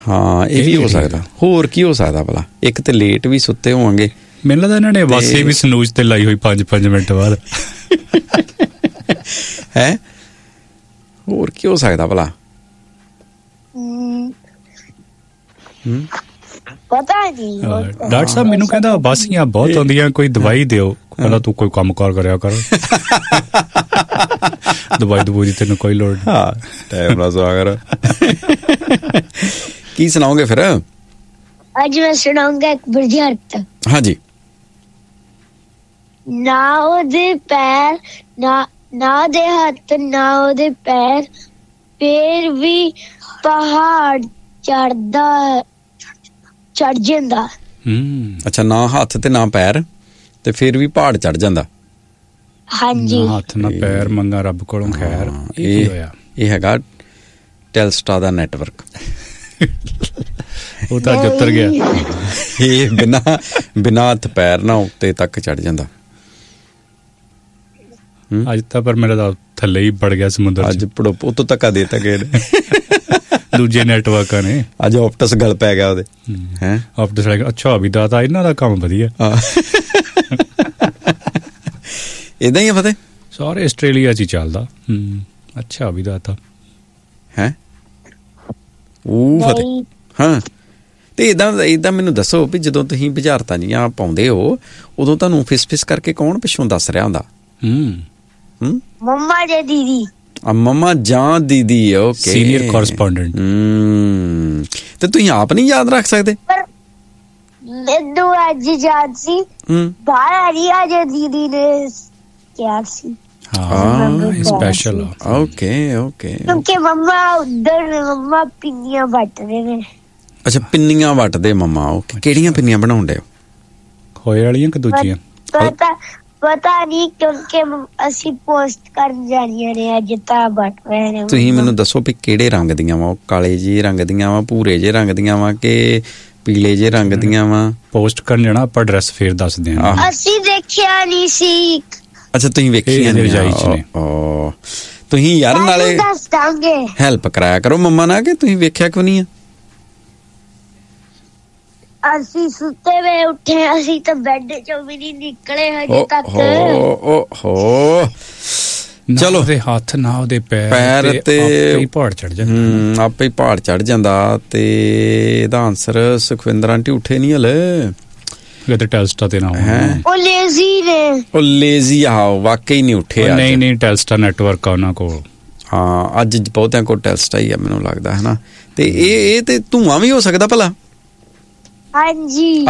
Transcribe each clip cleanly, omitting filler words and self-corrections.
ਹਾਂ ਇਹ ਵੀ ਹੋ ਸਕਦਾ। ਹੋਰ ਕੀ ਹੋ ਸਕਦਾ ਭਲਾ? ਇੱਕ ਤੇ ਲੇਟ ਵੀ ਸੁੱਤੇ ਹੋਵਾਂਗੇ। ਮੈਨੂੰ ਲੱਗਦਾ ਇਹਨਾਂ ਨੇ ਵਾਸੇ ਵੀ ਸਨੂਜ ਤੇ ਲਾਈ ਹੋਈ 5 ਮਿੰਟ ਬਾਅਦ। ਹੈ ਹੋਰ ਕੀ ਹੋ ਸਕਦਾ ਭਲਾ? ਪਤਾ ਨਹੀਂ। ਡਾਕਟਰ ਸਾਹਿਬ ਮੈਨੂੰ ਕਹਿੰਦਾ ਬਾਸੀਆਂ ਬਹੁਤ ਆਉਂਦੀਆਂ, ਕੋਈ ਦਵਾਈ ਦਿਓ। ਕਹਿੰਦਾ ਤੂੰ ਕੋਈ ਕੰਮ ਕਾਰ ਕਰਿਆ ਕਰ, ਦਵਾਈ ਦੀ ਤੈਨੂੰ ਕੋਈ ਲੋੜ ਨਹੀਂ। ਹਾਂ ਟਾਈਮ ਨਾਲ ਸੋਇਆ ਕਰ। ਕੀ ਸੁਣਾਓਗੇ ਫਿਰ? ਅੱਜ ਮੈਂ ਸੁਣਾਉਂਗਾ ਇੱਕ ਬੁਝਾਰਤ। ਹਾਂਜੀ। ਨਾ ਉਹਦੇ ਪੈਰ, ਨਾ ਉਹਦੇ ਹੱਥ, ਨਾ ਉਹਦੇ ਪੈਰ, ਫੇਰ ਵੀ ਪਹਾੜ ਚੜ ਜਾਂਦਾ। ਅੱਛਾ, ਨਾ ਹੱਥ ਤੇ ਨਾ ਪੈਰ ਤੇ ਫਿਰ ਵੀ ਪਹਾੜ ਚੜ ਜਾਂਦਾ। ਹਾਂਜੀ। ਨਾ ਹੱਥ ਨਾ ਪੈਰ, ਮੰਗਾ ਰੱਬ ਕੋਲੋਂ ਖੈਰ। ਇਹ ਹੋਇਆ, ਇਹ ਹੈਗਾ ਟੈਲਸਟਾ ਦਾ ਨੈਟਵਰਕ। ਉਹ ਤਾਂ ਅੱਜ ਉੱਤਰ ਗਿਆ। ਇਹ ਬਿਨਾਂ ਹੱਥ ਪੈਰ ਨਾ ਉੱਤੇ ਤੱਕ ਚੜ ਜਾਂਦਾ। ਅੱਜ ਤਾਂ ਪਰ ਮੇਰਾ ਤਾਂ ਥੱਲੇ ਹੀ ਵੜ ਗਿਆ ਸਮੁੰਦਰ। ਅੱਜ ਉਤੋਂ ਧੱਕਾ ਦੇ ਤਾ ਗਏ ਦੂਜੇ ਨੈਟਵਰਕਾਂ ਨੇ। ਅੱਜ ਆਪਟਸ ਗਲ ਪੈ ਗਿਆ ਉਹਦੇ। ਹੈ ਆਪਟਸ ਵਾਲੇ ਅੱਛਾ ਵੀ ਦਾਤਾ ਇਹਨਾਂ ਦਾ ਕੰਮ ਵਧੀਆ। ਏਦਾਂ ਹੀ ਆ ਫਤਿਹ, ਸਾਰੇ ਆਸਟ੍ਰੇਲੀਆ 'ਚ ਹੀ ਚੱਲਦਾ। ਅੱਛਾ ਵੀ ਦਾਤਾ ਹੈ ਉਹ ਫਤਿਹ। ਹਾਂ ਤੇ ਏਦਾਂ ਮੈਨੂੰ ਦੱਸੋ ਵੀ ਜਦੋਂ ਤੁਸੀਂ ਬੁਝਾਰਤਾਂ ਜੀਆਂ ਪਾਉਂਦੇ ਹੋ ਉਦੋਂ ਤੁਹਾਨੂੰ ਫਿਸ ਕਰਕੇ ਕੌਣ ਪਿੱਛੋਂ ਦੱਸ ਰਿਹਾ ਹੁੰਦਾ? ਮੰਮਾ ਜਾਂ ਦੀਦੀ। ਮੰਮਾ ਜਾਂ ਦੀਦੀ। Okay, senior correspondent. ਤੇ ਤੁਸੀਂ ਆਪ ਨਹੀਂ ਯਾਦ ਰੱਖ ਸਕਦੇ? ਮੈਨੂੰ ਅੱਜ ਯਾਦ ਸੀ, ਬਾਹਰ ਆ ਰਹੀ ਅੱਜ ਦੀਦੀ ਨੇ ਕਿਹਾ ਸੀ। ਹਾਂ ਸਪੈਸ਼ਲ। ਓਕੇ ਕਿਉਂਕਿ ਮੰਮਾ ਪਿੰਨੀਆਂ ਵੱਟਦੇ ਨੇ। ਅੱਛਾ ਪਿੰਨੀਆਂ ਵੱਟਦੇ ਮੰਮਾ। ਓਕੇ, ਕਿਹੜੀਆਂ ਪਿੰਨੀਆਂ ਬਣਾਉਂਦੇ ਹੋ? ਖੋਏ ਵਾਲੀਆਂ ਕਿ ਦੂਜੀਆਂ? ਪਤਾ ਨਹੀਂ, ਕਿਉਂਕਿ ਅਸੀਂ ਪੋਸਟ ਕਰਨ ਜਾਣੀਆਂ ਨੇ ਅੱਜ ਤਾਂ ਵੱਟ ਰਹੇ ਨੇ। ਤੁਸੀਂ ਮੈਨੂੰ ਦੱਸੋ ਵੀ ਕਿਹੜੇ ਰੰਗ ਦੀਆਂ ਵਾ? ਕਾਲੇ ਜਿਹੇ ਰੰਗ ਦੀਆਂ ਵਾ, ਭੂਰੇ ਜਿਹੇ ਰੰਗ ਦੀਆਂ ਵਾ ਕਿ ਪੀਲੇ ਜਿਹੇ ਰੰਗ ਦੀਆਂ ਵਾ? ਪੋਸਟ ਕਰਨ ਜਾਣਾ ਆਪਾਂ, ਐਡਰੈਸ ਫੇਰ ਦੱਸਦੇ ਹਾਂ। ਅਸੀਂ ਦੇਖਿਆ ਨਹੀਂ ਸੀ। ਅੱਛਾ ਤੁਸੀਂ ਵੇਖੀਆਂ ਨੇ ਰਜਾਈ 'ਚ ਨੇ। ਤੁਸੀਂ ਯਾਰ ਨਾਲੇ ਦੱਸ ਦਾਂਗੇ, ਹੈਲਪ ਕਰਾਇਆ ਕਰੋ ਮੰਮਾ ਨਾਲ। ਕਿ ਤੁਸੀਂ ਵੇਖਿਆ ਕਿਉਂ ਨਹੀਂ ਆ? ਅਸੀਂ ਸੁੱਤੇ ਵੇ ਉੱਠੇ, ਅਸੀਂ ਤਾਂ ਬੈੱਡ ਚੋਂ ਵੀ ਨਹੀਂ ਨਿਕਲੇ ਹਜੇ ਤੱਕ। ਚਲੋ, ਉਹਦੇ ਹੱਥ ਨਾ ਉਹਦੇ ਪੈਰ ਤੇ ਆਪੇ ਹੀ ਪਹਾੜ ਚੜ ਜਾਂਦਾ। ਆਪੇ ਹੀ ਪਹਾੜ ਚੜ ਜਾਂਦਾ। ਤੇ ਇਹਦਾ ਆਨਸਰ ਸੁਖਵਿੰਦਰ ਆਂਟੀ ਉੱਠੇ ਨਹੀਂ ਹਲੇ। ਕਿਤੇ ਟੈਲਸਟਾ ਤੇ ਨਾ ਹੋਣਾ। ਉਹ ਲੇਜ਼ੀ ਨੇ। ਉਹ ਲੇਜ਼ੀ ਆ, ਵਾਕਈ ਨਹੀਂ ਉੱਠੇ। ਨਹੀਂ ਟੈਲਸਟਾ ਨੈਟਵਰਕ ਆ ਉਹਨਾਂ ਕੋਲ। ਹਾਂ ਅੱਜ ਬਹੁਤਿਆਂ ਕੋਲ ਟੈਲਸਟਾ ਹੀ ਆ ਮੈਨੂੰ ਲੱਗਦਾ, ਹੈ ਨਾ। ਤੇ ਇਹ ਤੇ ਧੂੰਆਂ ਵੀ ਹੋ ਸਕਦਾ ਭਲਾ। ਹਾਂਜੀ।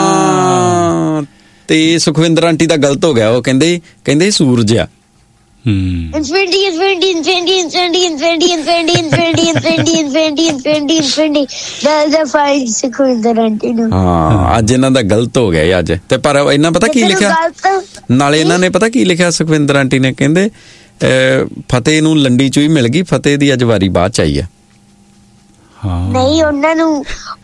ਤੇ ਸੁਖਵਿੰਦਰ ਆਂਟੀ ਦਾ ਗਲਤ ਹੋ ਗਿਆ। ਉਹ ਕਹਿੰਦੇ ਸੂਰਜ ਆ। ਅੱਜ ਇਹਨਾਂ ਦਾ ਗਲਤ ਹੋ ਗਿਆ ਅੱਜ। ਤੇ ਪਰ ਇਹਨਾਂ ਪਤਾ ਕੀ ਲਿਖਿਆ ਨਾਲੇ? ਇਹਨਾਂ ਨੇ ਪਤਾ ਕੀ ਲਿਖਿਆ ਸੁਖਵਿੰਦਰ ਆਂਟੀ ਨੇ? ਕਹਿੰਦੇ ਫਤਿਹ ਨੂੰ ਲੰਡੀ ਚੂਈ ਮਿਲ ਗਈ, ਫਤਿਹ ਦੀ ਅੱਜ ਵਾਰੀ ਬਾਅਦ ਚ ਆਈ ਆ। ਨਹੀਂ, ਉਹਨਾਂ ਨੂੰ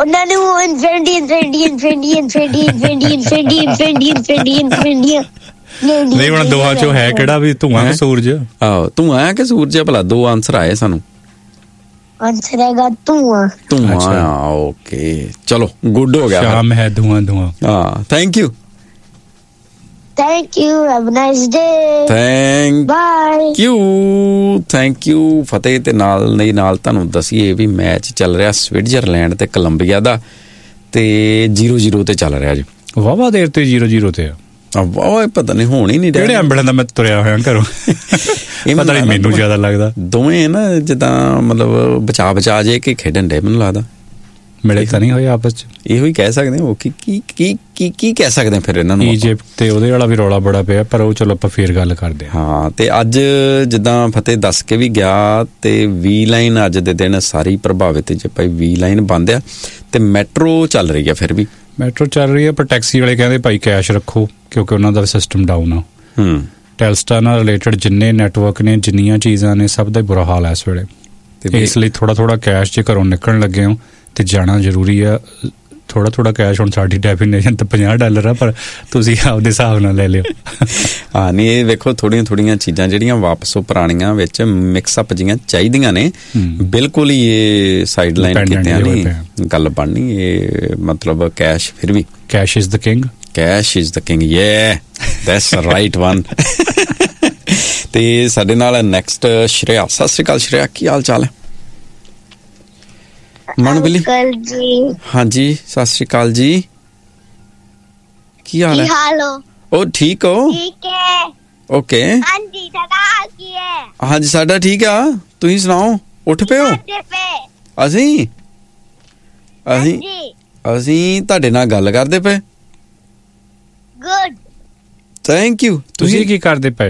ਨਹੀਂ ਹੁਣ ਦੋਹਾਂ ਚੋਂ ਹੈ ਕਿਹੜਾ ਵੀ ਧੂਆਂ ਕਿ ਸੂਰਜ? ਆਹੋ ਧੂਆਂ ਹੈ ਕਿ ਸੂਰਜ? ਭਲਾ ਦੋ ਆਨਸਰ ਆਏ ਸਾਨੂੰ। ਆਨਸਰ ਹੈਗਾ ਧੂਆਂ। ਓਕੇ ਚਲੋ ਗੁੱਡ ਹੋ ਗਿਆ। ਸ਼ਾਮ ਹੈ ਧੂਆਂ। ਹਾਂ thank you. Thank you. Have a nice day. Thank you ਫਤਿਹ। ਤੇ ਨਾਲ ਤੁਹਾਨੂੰ ਦੱਸੀਏ ਵੀ ਮੈਚ ਚੱਲ ਰਿਹਾ ਸਵਿਟਜ਼ਰਲੈਂਡ ਤੇ ਕੋਲੰਬੀਆ ਦਾ, ਤੇ 0-0 ਤੇ ਚੱਲ ਰਿਹਾ ਜੀ। ਵਾਵਾ ਦੇਰ ਤੇ 0-0 ਤੇ ਆ। ਵਾਹ ਪਤਾ ਨਹੀਂ ਹੋਣ ਹੀ ਨਹੀਂ ਰਿਹਾ। ਕਿਹੜੇ ਅੰਬੜਾਂ ਦਾ ਮੈਂ ਤੁਰਿਆ ਹੋਇਆ ਘਰੋਂ। ਪਤਾ ਨਹੀਂ, ਮੈਨੂੰ ਜ਼ਿਆਦਾ ਲੱਗਦਾ ਦੋਵੇਂ ਨਾ ਜਿੱਦਾਂ ਮਤਲਬ ਬਚਾ ਜੇ ਕੇ ਖੇਡਣ ਡੇ ਮੈਨੂੰ ਲੱਗਦਾ। ਮਿਲੇ ਤਾਂ ਨਹੀਂ ਹੋਏ ਆਪਸ ਚ? ਇਹੋ ਹੀ ਕਹਿ ਸਕਦੇ ਹੋ। ਕੀ ਕਹਿ ਸਕਦੇ ਫਿਰ ਇਹਨਾਂ ਨੂੰ? ਈਜਿਪਟ ਤੇ ਉਹਦੇ ਵਾਲਾ ਵੀ ਰੌਲਾ ਬੜਾ ਪਿਆ, ਪਰ ਉਹ ਚਲੋ ਆਪਾਂ ਫੇਰ ਗੱਲ ਕਰਦੇ ਹਾਂ। ਤੇ ਅੱਜ ਜਿੱਦਾਂ ਫਤਿਹ ਦੱਸ ਕੇ ਵੀ ਗਿਆ, ਤੇ ਵੀ ਲਾਈਨ ਅੱਜ ਦੇ ਦਿਨ ਸਾਰੀ ਪ੍ਰਭਾਵਿਤ ਜੇ ਭਾਈ ਵੀ ਲਾਈਨ ਬੰਦ ਆ, ਤੇ ਮੈਟਰੋ ਚੱਲ ਰਹੀ ਆ। ਫਿਰ ਵੀ ਮੈਟਰੋ ਚੱਲ ਰਹੀ ਆ, ਪਰ ਟੈਕਸੀ ਵਾਲੇ ਕਹਿੰਦੇ ਭਾਈ ਕੈਸ਼ ਰੱਖੋ ਕਿਉਂਕਿ ਉਹਨਾਂ ਦਾ ਸਿਸਟਮ ਡਾਊਨ ਆ। ਟੈਲਸਟਾ ਨਾਲ ਰਿਲੇਟਡ ਜਿੰਨੇ ਨੈਟਵਰਕ ਨੇ, ਜਿੰਨੀਆਂ ਚੀਜ਼ਾਂ ਨੇ, ਸਭ ਦਾ ਬੁਰਾ ਹਾਲ ਹੈ ਇਸ ਵੇਲੇ। ਇਸ ਲਈ ਥੋੜਾ ਕੈਸ਼ ਜੇ ਘਰੋਂ ਨਿਕਲਣ ਲੱਗੇ ਹੋ ਤੇ ਜਾਣਾ ਜ਼ਰੂਰੀ ਆ। ਥੋੜਾ ਕੈਸ਼ ਹੁਣ ਸਾਡੀ ਡੈਫੀਨੇਸ਼ਨ ਤਾਂ $50 ਆ, ਪਰ ਤੁਸੀਂ ਆਪਦੇ ਹਿਸਾਬ ਨਾਲ ਲੈ ਲਿਓ। ਹਾਂ ਨਹੀਂ, ਇਹ ਵੇਖੋ ਥੋੜੀਆਂ ਚੀਜ਼ਾਂ ਜਿਹੜੀਆਂ ਵਾਪਸ ਉਹ ਪੁਰਾਣੀਆਂ ਵਿੱਚ ਮਿਕਸ ਅਪ ਜੀਆਂ ਚਾਹੀਦੀਆਂ ਨੇ। ਬਿਲਕੁਲ ਹੀ ਇਹ ਸਾਈਡ ਲਾਈਨ ਕੀਤਿਆਂ ਨਹੀਂ ਗੱਲ ਬਣਨੀ। ਇਹ ਮਤਲਬ ਕੈਸ਼ ਫਿਰ ਵੀ cash is the king. Cash is the king, ਯੇ ਦੈਟਸ ਰਾਈਟ ਵਨ। ਤੇ ਸਾਡੇ ਨਾਲ ਨੈਕਸਟ ਸ਼੍ਰੇਆ। ਸਤਿ ਸ਼੍ਰੀ ਅਕਾਲ ਸ਼੍ਰੇਆ, ਕੀ ਹਾਲ ਚਾਲ ਹੈ? ਮਨ ਬਿਲੀ ਜੀ। ਹਾਂਜੀ ਸਤਿ ਸ਼੍ਰੀ ਅਕਾਲ ਜੀ, ਕੀ ਹਾਲ ਹੈ? ਉਹ ਠੀਕ ਹੋ? ਠੀਕ ਹੈ। ਓਕੇ। ਹਾਂਜੀ ਸਾਡਾ ਹਾਲ ਕੀ ਹੈ? ਹਾਂਜੀ ਸਾਡਾ ਠੀਕ ਆ, ਤੁਸੀਂ ਸੁਣਾਓ? ਉੱਠ ਪਏ ਹੋ? ਅਸੀਂ ਤੁਹਾਡੇ ਨਾਲ ਗੱਲ ਕਰਦੇ ਪਏ। Good, thank you. ਤੁਸੀਂ ਕੀ ਕਰਦੇ ਪਏ?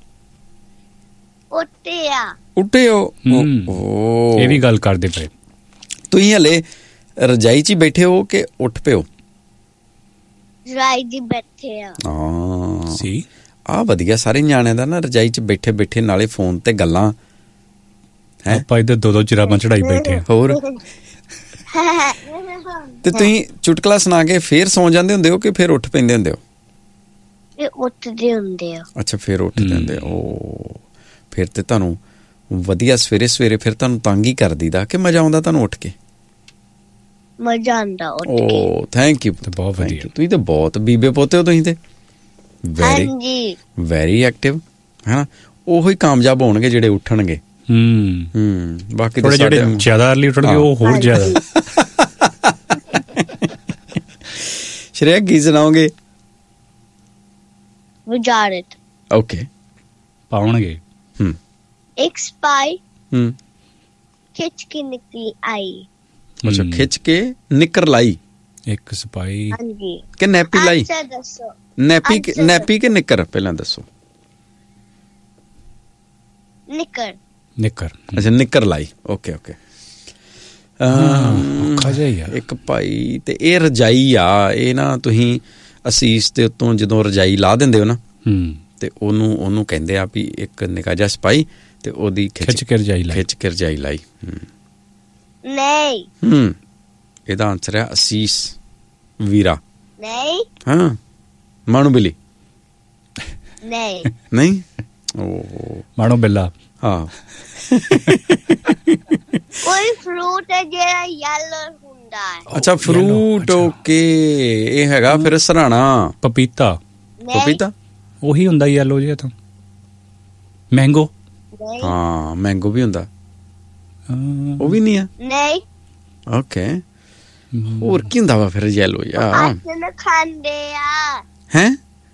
ਉੱਠੇ ਹੋ? ਇਹ ਵੀ ਗੱਲ ਕਰਦੇ ਪਏ। ਤੁਸੀਂ ਹਲੇ ਰਜਾਈ 'ਚ ਹੀ ਬੈਠੇ ਹੋ ਕਿ ਉੱਠ ਪਏ ਹੋ? ਰਜਾਈ 'ਚ ਬੈਠੇ ਆ। ਹਾਂ ਸੀ ਆ ਵਧੀਆ, ਸਾਰੇ ਨਿਆਣਿਆਂ ਦਾ ਨਾ ਰਜਾਈ 'ਚ ਬੈਠੇ ਨਾਲੇ ਫੋਨ ਤੇ ਗੱਲਾਂ ਹੈ। ਆਪਾਂ ਇੱਧਰ ਦੋ ਚਿਰਾਮਾਂ ਚੜਾਈ ਬੈਠੇ ਆ। ਹੋਰ ਤੇ ਤੁਸੀਂ ਚੁਟਕਲਾ ਸੁਣਾ ਕੇ ਫੇਰ ਸੌਂ ਜਾਂਦੇ ਹੁੰਦੇ ਹੋ ਕਿ ਫੇਰ ਉੱਠ ਪੈਂਦੇ ਹੁੰਦੇ ਹੋ? ਉੱਠਦੇ ਹੁੰਦੇ ਆ। ਅੱਛਾ ਫੇਰ ਉੱਠਦੇ ਹੁੰਦੇ। ਓ ਫਿਰ ਤੇ ਤੁਹਾਨੂੰ ਵਧੀਆ ਸਵੇਰੇ ਫਿਰ ਤੁਹਾਨੂੰ ਤੰਗ ਹੀ ਕਰ ਦੀਦਾ ਕਿ ਮਜ਼ਾ ਆਉਂਦਾ ਤੁਹਾਨੂੰ ਉੱਠ ਕੇ? ਮਜ਼ਾ ਆਉਂਦਾ ਉੱਠ ਕੇ। ਓ ਥੈਂਕ ਯੂ, ਬਹੁਤ ਵਧੀਆ। ਤੁਸੀਂ ਤਾਂ ਬਹੁਤ ਬੀਬੇ ਪੋਤੇ ਹੋ ਤੁਸੀਂ ਤੇ। ਵੈਰੀ ਐਕਟਿਵ ਹੈ ਨਾ। ਉਹੋ ਹੀ ਕਾਮਯਾਬ ਹੋਣਗੇ ਜਿਹੜੇ ਉੱਠਣਗੇ। ਬਾਕੀ ਥੋੜੇ ਜਿਹੜੇ ਜ਼ਿਆਦਾ ਅਰਲੀ ਉੱਠਣਗੇ ਉਹ ਹੋਰ ਜ਼ਿਆਦਾ। ਸ਼੍ਰੇਆ ਕੀ ਸੁਣਾਓਗੇ? ਵਿਚਾਰਤ ਓਕੇ ਪਾਉਣਗੇ। ਇੱਕ ਸਪਾਈ ਖਿੱਚ ਕੇ ਨਿਕਲੀ ਆਈ। ਅੱਛਾ ਖਿੱਚ ਕੇ ਨਿੱਕਰ ਲਾਈ। ਇੱਕ ਸਿਪਾਹੀ ਕਿ ਨੈਪੀ ਲਾਈ? ਦੱਸੋ ਨੈਪੀ ਕਿ ਨਿੱਕਰ ਪਹਿਲਾਂ ਦੱਸੋ। ਨਿੱਕਰ। ਅੱਛਾ ਨਿੱਕਰ ਲਾਈ। ਓਕੇ ਇੱਕ ਭਾਈ ਤੇ ਇਹ ਰਜਾਈ ਆ। ਇਹ ਨਾ ਤੁਸੀਂ ਅਸੀਸ ਦੇ ਉੱਤੋਂ ਜਦੋਂ ਰਜਾਈ ਲਾ ਦਿੰਦੇ ਹੋ ਨਾ ਤੇ ਉਹਨੂੰ ਕਹਿੰਦੇ ਆ ਵੀ ਇੱਕ ਨਿੱਕਾ ਜਿਹਾ ਸਿਪਾਹੀ ਤੇ ਉਹਦੀ ਖਿੱਚ ਕੇ ਰਜਾਈ ਲਾਈ। ਨਹੀਂ ਇਹਦਾ ਆਨਸਰ ਹੈ ਅਸੀਸ ਵੀਰਾ। ਨਹੀਂ ਹਾਂ ਮਾਣੂ ਬਿੱਲੀ। ਨਹੀਂ ਓ ਮਾਣੂ ਬਿੱਲਾ। ਹਾਂ ਕੋਈ ਫਰੂਟ ਹੈ ਜਿਹੜਾ ਯੈਲੋ ਹੁੰਦਾ ਹੈ। ਅੱਛਾ ਫਰੂਟ। ਓਕੇ ਇਹ ਹੈਗਾ ਫਿਰ ਸਰਾਣਾ। ਪਪੀਤਾ ਉਹੀ ਹੁੰਦਾ ਯੈਲੋ ਜਿਹਾ ਤਾਂ। ਮੈਂਗੋ। ਹਾਂ ਮੈਂਗੋ ਵੀ ਹੁੰਦਾ। ਉਹ ਵੀ ਨਹੀਂ ਆ। ਨਹੀਂ। ਓਕੇ ਹੋਰ ਕੀ ਹੁੰਦਾ ਵਾ ਫਿਰ ਯੈਲੋ ਯਾਰ? ਖਾਂਦੇ ਆ ਹੈ।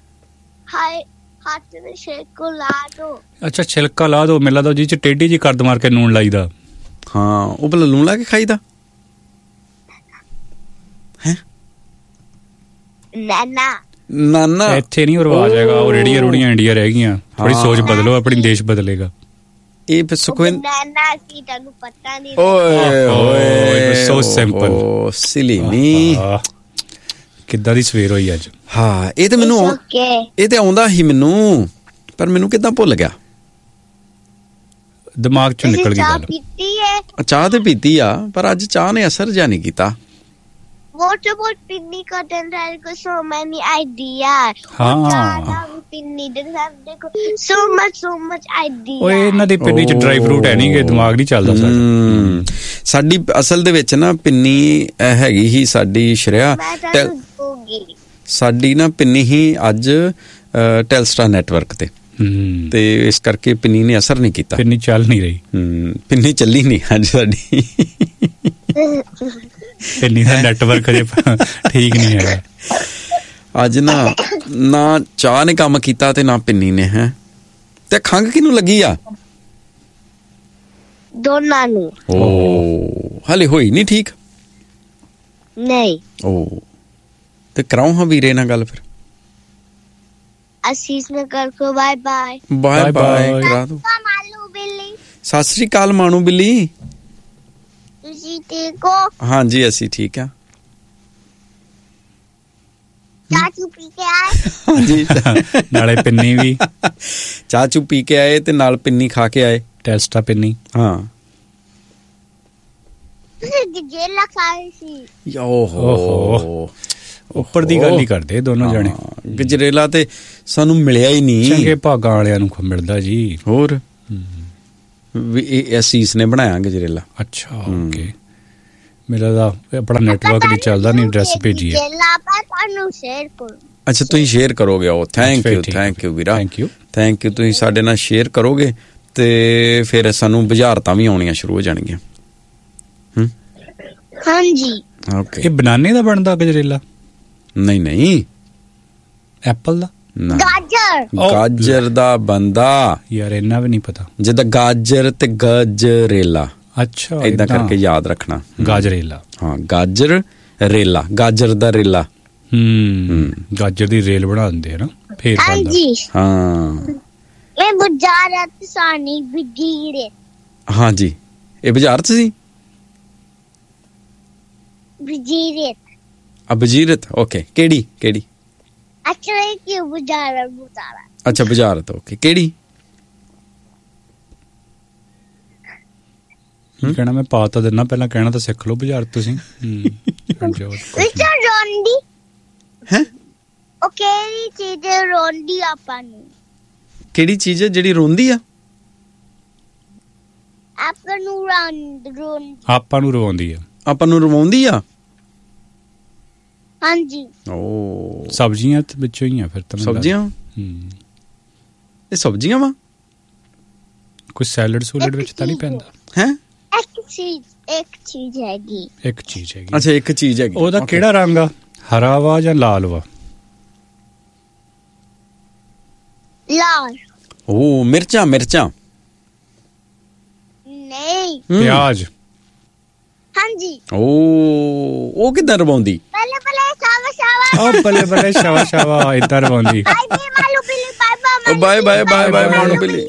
ਹੱਥ ਦੇ ਛਿਲਕਾ ਲਾ ਦੋ। ਅੱਛਾ ਛਿਲਕਾ ਲਾ ਦੋ। ਮੈਨੂੰ ਲੱਗਦਾ ਜੀ ਚ ਟੇਢੀ ਜੀ ਕਰਦ ਮਾਰ ਕੇ ਨੂਣ ਲਾਈਦਾ। ਹਾਂ ਉਹ ਭਲਾ ਲੂਣ ਲਾ ਕੇ ਖਾਈਦਾ ਹੈ? ਨਾ ਇੱਥੇ ਨਹੀਂ ਰਿਵਾਜ ਹੈਗਾ। ਉਹ ਰੇੜੀਆਂ ਰੂੜੀਆਂ ਇੰਡੀਆ ਰਹਿ ਗਈਆਂ। ਥੋੜੀ ਸੋਚ ਬਦਲੋ, ਆਪਣੀ ਦੇਸ਼ ਬਦਲੇਗਾ। ਇਹ ਫਿਰ ਤੁਹਾਨੂੰ ਪਤਾ ਨਹੀਂ। ਓਏ ਸੋ ਸਿੰਪਲ। ਓ ਸਿਲੀ ਨੀ। ਕਿੱਦਾਂ ਦੀ ਸਵੇਰ ਹੋਈ ਅੱਜ। ਹਾਂ ਇਹ ਤੇ ਮੈਨੂੰ ਇਹ ਤੇ ਆਉਂਦਾ ਹੀ ਮੈਨੂੰ, ਪਰ ਮੈਨੂੰ ਕਿੱਦਾਂ ਭੁੱਲ ਗਿਆ। ਦਿਮਾਗ ਚੋਂ ਨਿਕਲ ਗਈ ਗੱਲ। ਚਾਹ ਤੇ ਪੀਤੀ ਆ ਪਰ ਅੱਜ ਚਾਹ ਨੇ ਅਸਰ ਜਿਹਾ ਨਹੀਂ ਕੀਤਾ। What about pinni cotton? There are so many ideas. Pinni doesn't have so much ideas. ਓਏ ਇਹਨਾਂ ਦੀ ਪਿੰਨੀ ਚ ਡਰਾਈ ਫਰੂਟ ਹੈ ਨਹੀਂ ਗੇ, ਦਿਮਾਗ ਨਹੀਂ ਚੱਲਦਾ ਸਾਡਾ। ਸਾਡੀ ਅਸਲ ਦੇ ਵਿੱਚ ਨਾ ਪਿੰਨੀ ਹੈਗੀ ਹੀ ਸਾਡੀ ਸ਼੍ਰੇਆ। ਸਾਡੀ ਨਾ ਪਿੰਨੀ ਹੀ ਅੱਜ ਟੈਲਸਟਾ ਨੈਟਵਰਕ ਤੇ ਇਸ ਕਰਕੇ ਪਿੰਨੀ ਨੇ ਅਸਰ ਨਹੀਂ ਕੀਤਾ। ਪਿੰਨੀ ਚੱਲ ਨਹੀਂ ਰਹੀ। ਪਿੰਨੀ ਚੱਲੀ ਨਹੀਂ ਅੱਜ ਸਾਡੀ। ਪਿੰਨੀ ਦਾ ਨੈਟਵਰਕ ਅਜੇ ਠੀਕ ਨਹੀਂ ਹੈਗਾ ਅੱਜ। ਨਾ ਚਾਹ ਨੇ ਕੰਮ ਕੀਤਾ ਤੇ ਨਾ ਪਿੰਨੀ ਨੇ। ਹੈ ਤੇ ਖੰਘ ਕਿਹਨੂੰ ਲੱਗੀ ਆ? ਦੋਨਾਂ ਨੂੰ। ਓ ਹਾਲੇ ਹੋਈ ਨਹੀਂ ਠੀਕ? ਨਹੀਂ। ਓ ਤੇ ਕਰਾਉ ਹਾਂ ਵੀਰੇ ਨਾਲ ਗੱਲ ਫਿਰ। ਅਸੀਸ ਨੇ ਕਰ ਕੋ ਬਾਏ ਬਾਏ ਕਰਾ ਦੋ। ਸਤਿ ਸ੍ਰੀ ਅਕਾਲ ਮਾਣੂ ਬਿੱਲੀ। ਤੁਸੀਂ ਠੀਕ ਹੋ? ਹਾਂਜੀ ਅਸੀਂ ਠੀਕ ਆ। ਚਾਹ ਚੂ ਪੀ ਕੇ ਆਏ? ਹਾਂਜੀ ਨਾਲੇ ਪਿੰਨੀ ਵੀ। ਚਾਹ ਚੂ ਪੀ ਕੇ ਆਏ ਤੇ ਨਾਲ ਪਿੰਨੀ ਖਾ ਕੇ ਆਏ। ਟੈਸਟਾ ਪਿੰਨੀ। ਹਾਂ ਤੁਸੀਂ ਗਜਰੇਲਾ ਖਾਏ ਸੀ? ਓਹੋ ਉੱਪਰ ਦੀ ਗੱਲ ਹੀ ਕਰਦੇ ਦੋਨੋਂ ਜਣੇ। ਗਜਰੇਲਾ ਤੇ ਸਾਨੂੰ ਮਿਲਿਆ ਹੀ ਨਹੀਂ। ਚੰਗੇ ਭਾਗਾਂ ਵਾਲਿਆਂ ਨੂੰ ਮਿਲਦਾ ਜੀ। ਹੋਰ ਵੀ ਇਹ ਅਸੀਸ ਨੇ ਬਣਾਇਆ ਗਜਰੇਲਾ। ਅੱਛਾ ਓਕੇ। ਮੇਰਾ ਤਾਂ ਆਪਣਾ ਨੈਟਵਰਕ ਨਹੀਂ ਚੱਲਦਾ, ਨਹੀਂ ਐਡਰੈਸ ਭੇਜੀ ਹੈ। ਤੁਹਾਨੂੰ ਸ਼ੇਅਰ ਕਰੋ। ਅੱਛਾ ਤੁਸੀਂ ਸ਼ੇਅਰ ਕਰੋਗੇ। ਉਹ thank you vera, thank you. ਤੁਸੀਂ ਸਾਡੇ ਨਾਲ ਸ਼ੇਅਰ ਕਰੋਗੇ ਤੇ ਫਿਰ ਸਾਨੂੰ ਬੁਝਾਰਤਾਂ ਵੀ ਆਉਣੀਆਂ ਸ਼ੁਰੂ ਹੋ ਜਾਣਗੀਆਂ। ਹਾਂਜੀ ਓਕੇ। ਇਹ ਬਨਾਨੇ ਦਾ ਬਣਦਾ ਗਜਰੇਲਾ? ਨਹੀਂ ਐਪਲ ਦਾ? ਗਾਜਰ ਦਾ ਬੰਦਾ ਯਾਰ, ਇੰਨਾ ਵੀ ਨਹੀਂ ਪਤਾ। ਜਿੱਦਾਂ ਗਾਜਰ ਤੇ ਗਜਰੇਲਾ। ਅੱਛਾ, ਏਦਾਂ ਕਰਕੇ ਯਾਦ ਰੱਖਣਾ। ਗਾਜਰੇਲਾ, ਹਾਂ ਗਾਜਰ ਰੇਲਾ, ਗਾਜਰ ਦਾ ਰੇਲਾ। ਗਾਜਰ ਦੀ ਰੇਲ ਬਣਾ ਦਿੰਦੇ ਹੈ ਨਾ ਫੇਰ। ਹਾਂਜੀ ਹਾਂ ਇਹ ਬੁਝਾਰਤ ਸਾਨੀ ਬਜੀਰੇ। ਹਾਂਜੀ ਇਹ ਬਾਜ਼ਾਰ 'ਚ ਸੀ। ਬਜੀਰਤ ਓਕੇ। ਕਿਹੜੀ? ਅੱਛਾ ਕਿ ਬੁਝਾਰਤ। ਅੱਛਾ ਬੁਝਾਰਤ ਓਕੇ। ਕਿਹੜੀ? ਕਹਿਣਾ ਮੈਂ ਪਾ ਤਾਂ ਦਿੰਦਾ, ਪਹਿਲਾਂ ਕਹਿਣਾ ਤਾਂ ਸਿੱਖ ਲਓ ਬੁਝਾਰਤ ਤੁਸੀਂ। ਰੋਂਦੀ ਹੈ ਉਹ ਕਿਹੜੀ ਚੀਜ਼ ਰੋਂਦੀ ਆਪਾਂ ਨੂੰ? ਕਿਹੜੀ ਚੀਜ਼ ਹੈ ਜਿਹੜੀ ਰੋਂਦੀ ਆ? ਆਪਾਂ ਨੂੰ ਰਵਾਉਂਦੀ ਆ। ਆਪਾਂ ਨੂੰ ਰਵਾਉਂਦੀ ਆ? ਹਾਂਜੀ। ਓ ਸਬਜ਼ੀਆਂ ਵਿੱਚੋਂ ਹੀ ਆ ਫਿਰ ਤਾਂ। ਸਬਜ਼ੀਆਂ? ਇਹ ਸਬਜ਼ੀਆਂ ਵਾ? ਕੋਈ ਸੈਲਡ ਸੂਲਡ ਵਿੱਚ ਤਾਂ ਨਹੀਂ ਪੈਂਦਾ ਹੈ? ਇੱਕ ਚੀਜ਼ ਹੈਗੀ। ਅੱਛਾ ਇੱਕ ਚੀਜ਼ ਹੈਗੀ। ਉਹਦਾ ਕਿਹੜਾ ਰੰਗ ਆ? ਹਰਾ ਵਾ ਜਾਂ ਲਾਲ ਵਾ? ਲਾਲ। ਓ ਮਿਰਚਾਂ ਨਹੀਂ। ਪਿਆਜ਼? ਹਾਂਜੀ। ਓ ਉਹ ਕਿੱਦਾਂ ਰਵਾਉਂਦੀ? ਬੱਲੇ ਸ਼ਾਵਾ ਏਦਾਂ ਰਵਾਉਂਦੀ। ਬਾਏ ਮਾਣੂ ਬਿੱਲੀ,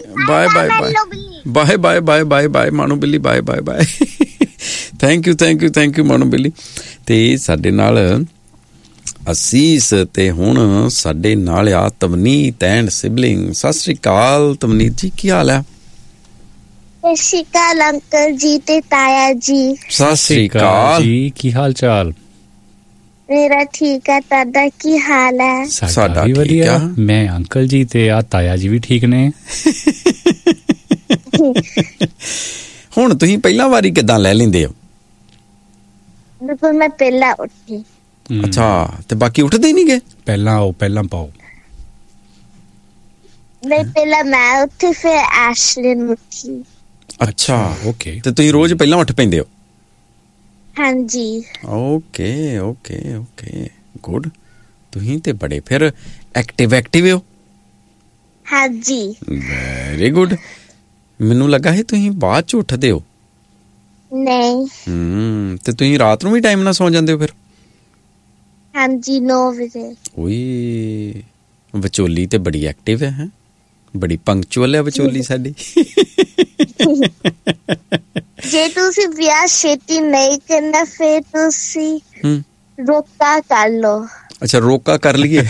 ਬਾਏ ਮਾਣੂ ਬਿੱਲੀ, ਬਾਏ। ਥੈਂਕ ਯੂ ਮਾਣੂ ਬਿੱਲੀ। ਤੇ ਸਾਡੇ ਨਾਲ ਅਸੀਸ ਤੇ ਹੁਣ ਸਾਡੇ ਨਾਲ ਆ ਤਵਨੀਤ ਐਂਡ ਸਿਬਲਿੰਗ। ਸਤਿ ਸ੍ਰੀ ਅਕਾਲ ਤਵਨੀਤ ਜੀ, ਕੀ ਹਾਲ ਹੈ? ਸਤਿ ਸ਼੍ਰੀ ਅਕਾਲ ਅੰਕਲ ਜੀ ਤੇ ਤਾਇਆ ਜੀ। ਸਤਿ ਸ੍ਰੀ ਅਕਾਲ ਜੀ, ਕੀ ਹਾਲ ਚਾਲ? ਮੇਰਾ ਠੀਕ ਹੈ, ਤੁਹਾਡਾ ਕੀ ਹਾਲ ਹੈ? ਸਾਡਾ ਵੀ ਵਧੀਆ। ਮੈਂ ਅੰਕਲ ਜੀ ਤੇ ਆ ਤਾਇਆ ਜੀ ਵੀ ਠੀਕ ਨੇ। ਹੁਣ ਤੁਸੀਂ ਪਹਿਲਾਂ ਵਾਰੀ ਕਿੱਦਾਂ ਲੈ ਲੈਂਦੇ ਹੋ? ਬਿਲਕੁਲ ਮੈਂ ਪਹਿਲਾਂ ਉੱਠੀ। ਅੱਛਾ ਤੇ ਬਾਕੀ ਉੱਠਦੇ ਨਹੀਂ ਗਏ? ਪਹਿਲਾਂ ਪਾਓ। ਨਹੀਂ ਪਹਿਲਾਂ ਮੈਂ ਉੱਠੀ ਫਿਰ ਐਸ਼ਲਿਨ ਉੱਠੀ। ਅੱਛਾ ਓਕੇ। ਤੇ ਤੁਸੀਂ ਰੋਜ਼ ਪਹਿਲਾਂ ਉੱਠ ਪੈਂਦੇ ਹੋ? ਹਾਂਜੀ। Okay good. ਤੁਸੀਂ ਤੇ ਬੜੇ ਫਿਰ ਐਕਟਿਵ ਹੋ। ਹਾਂਜੀ। Very good. ਮੈਨੂੰ ਲੱਗਾ ਸੀ ਤੁਸੀਂ ਬਾਅਦ ਚ ਉੱਠਦੇ ਹੋ। ਨਹੀਂ। ਤੇ ਤੁਸੀਂ ਰਾਤ ਨੂੰ ਵੀ ਟਾਈਮ ਨਾਲ ਸੌ ਜਾਂਦੇ ਹੋ ਫਿਰ? ਹਾਂਜੀ 9 ਵਜੇ। ਓਏ ਵਿਚੋਲੀ ਤੇ ਬੜੀ ਐਕਟਿਵ ਹੈ। ਬੜੀ ਪੰਕਚੁਅਲ ਹੈ ਵਿਚੋਲੀ ਸਾਡੀ। ਜੇ ਤੁਸੀਂ ਵਿਆਹ ਛੇਤੀ ਨਹੀਂ ਕਰਨਾ ਫਿਰ ਤੁਸੀਂ ਰੋਕਾ ਕਰ ਲਓ। ਅੱਛਾ ਰੋਕਾ ਕਰ ਲਈਏ।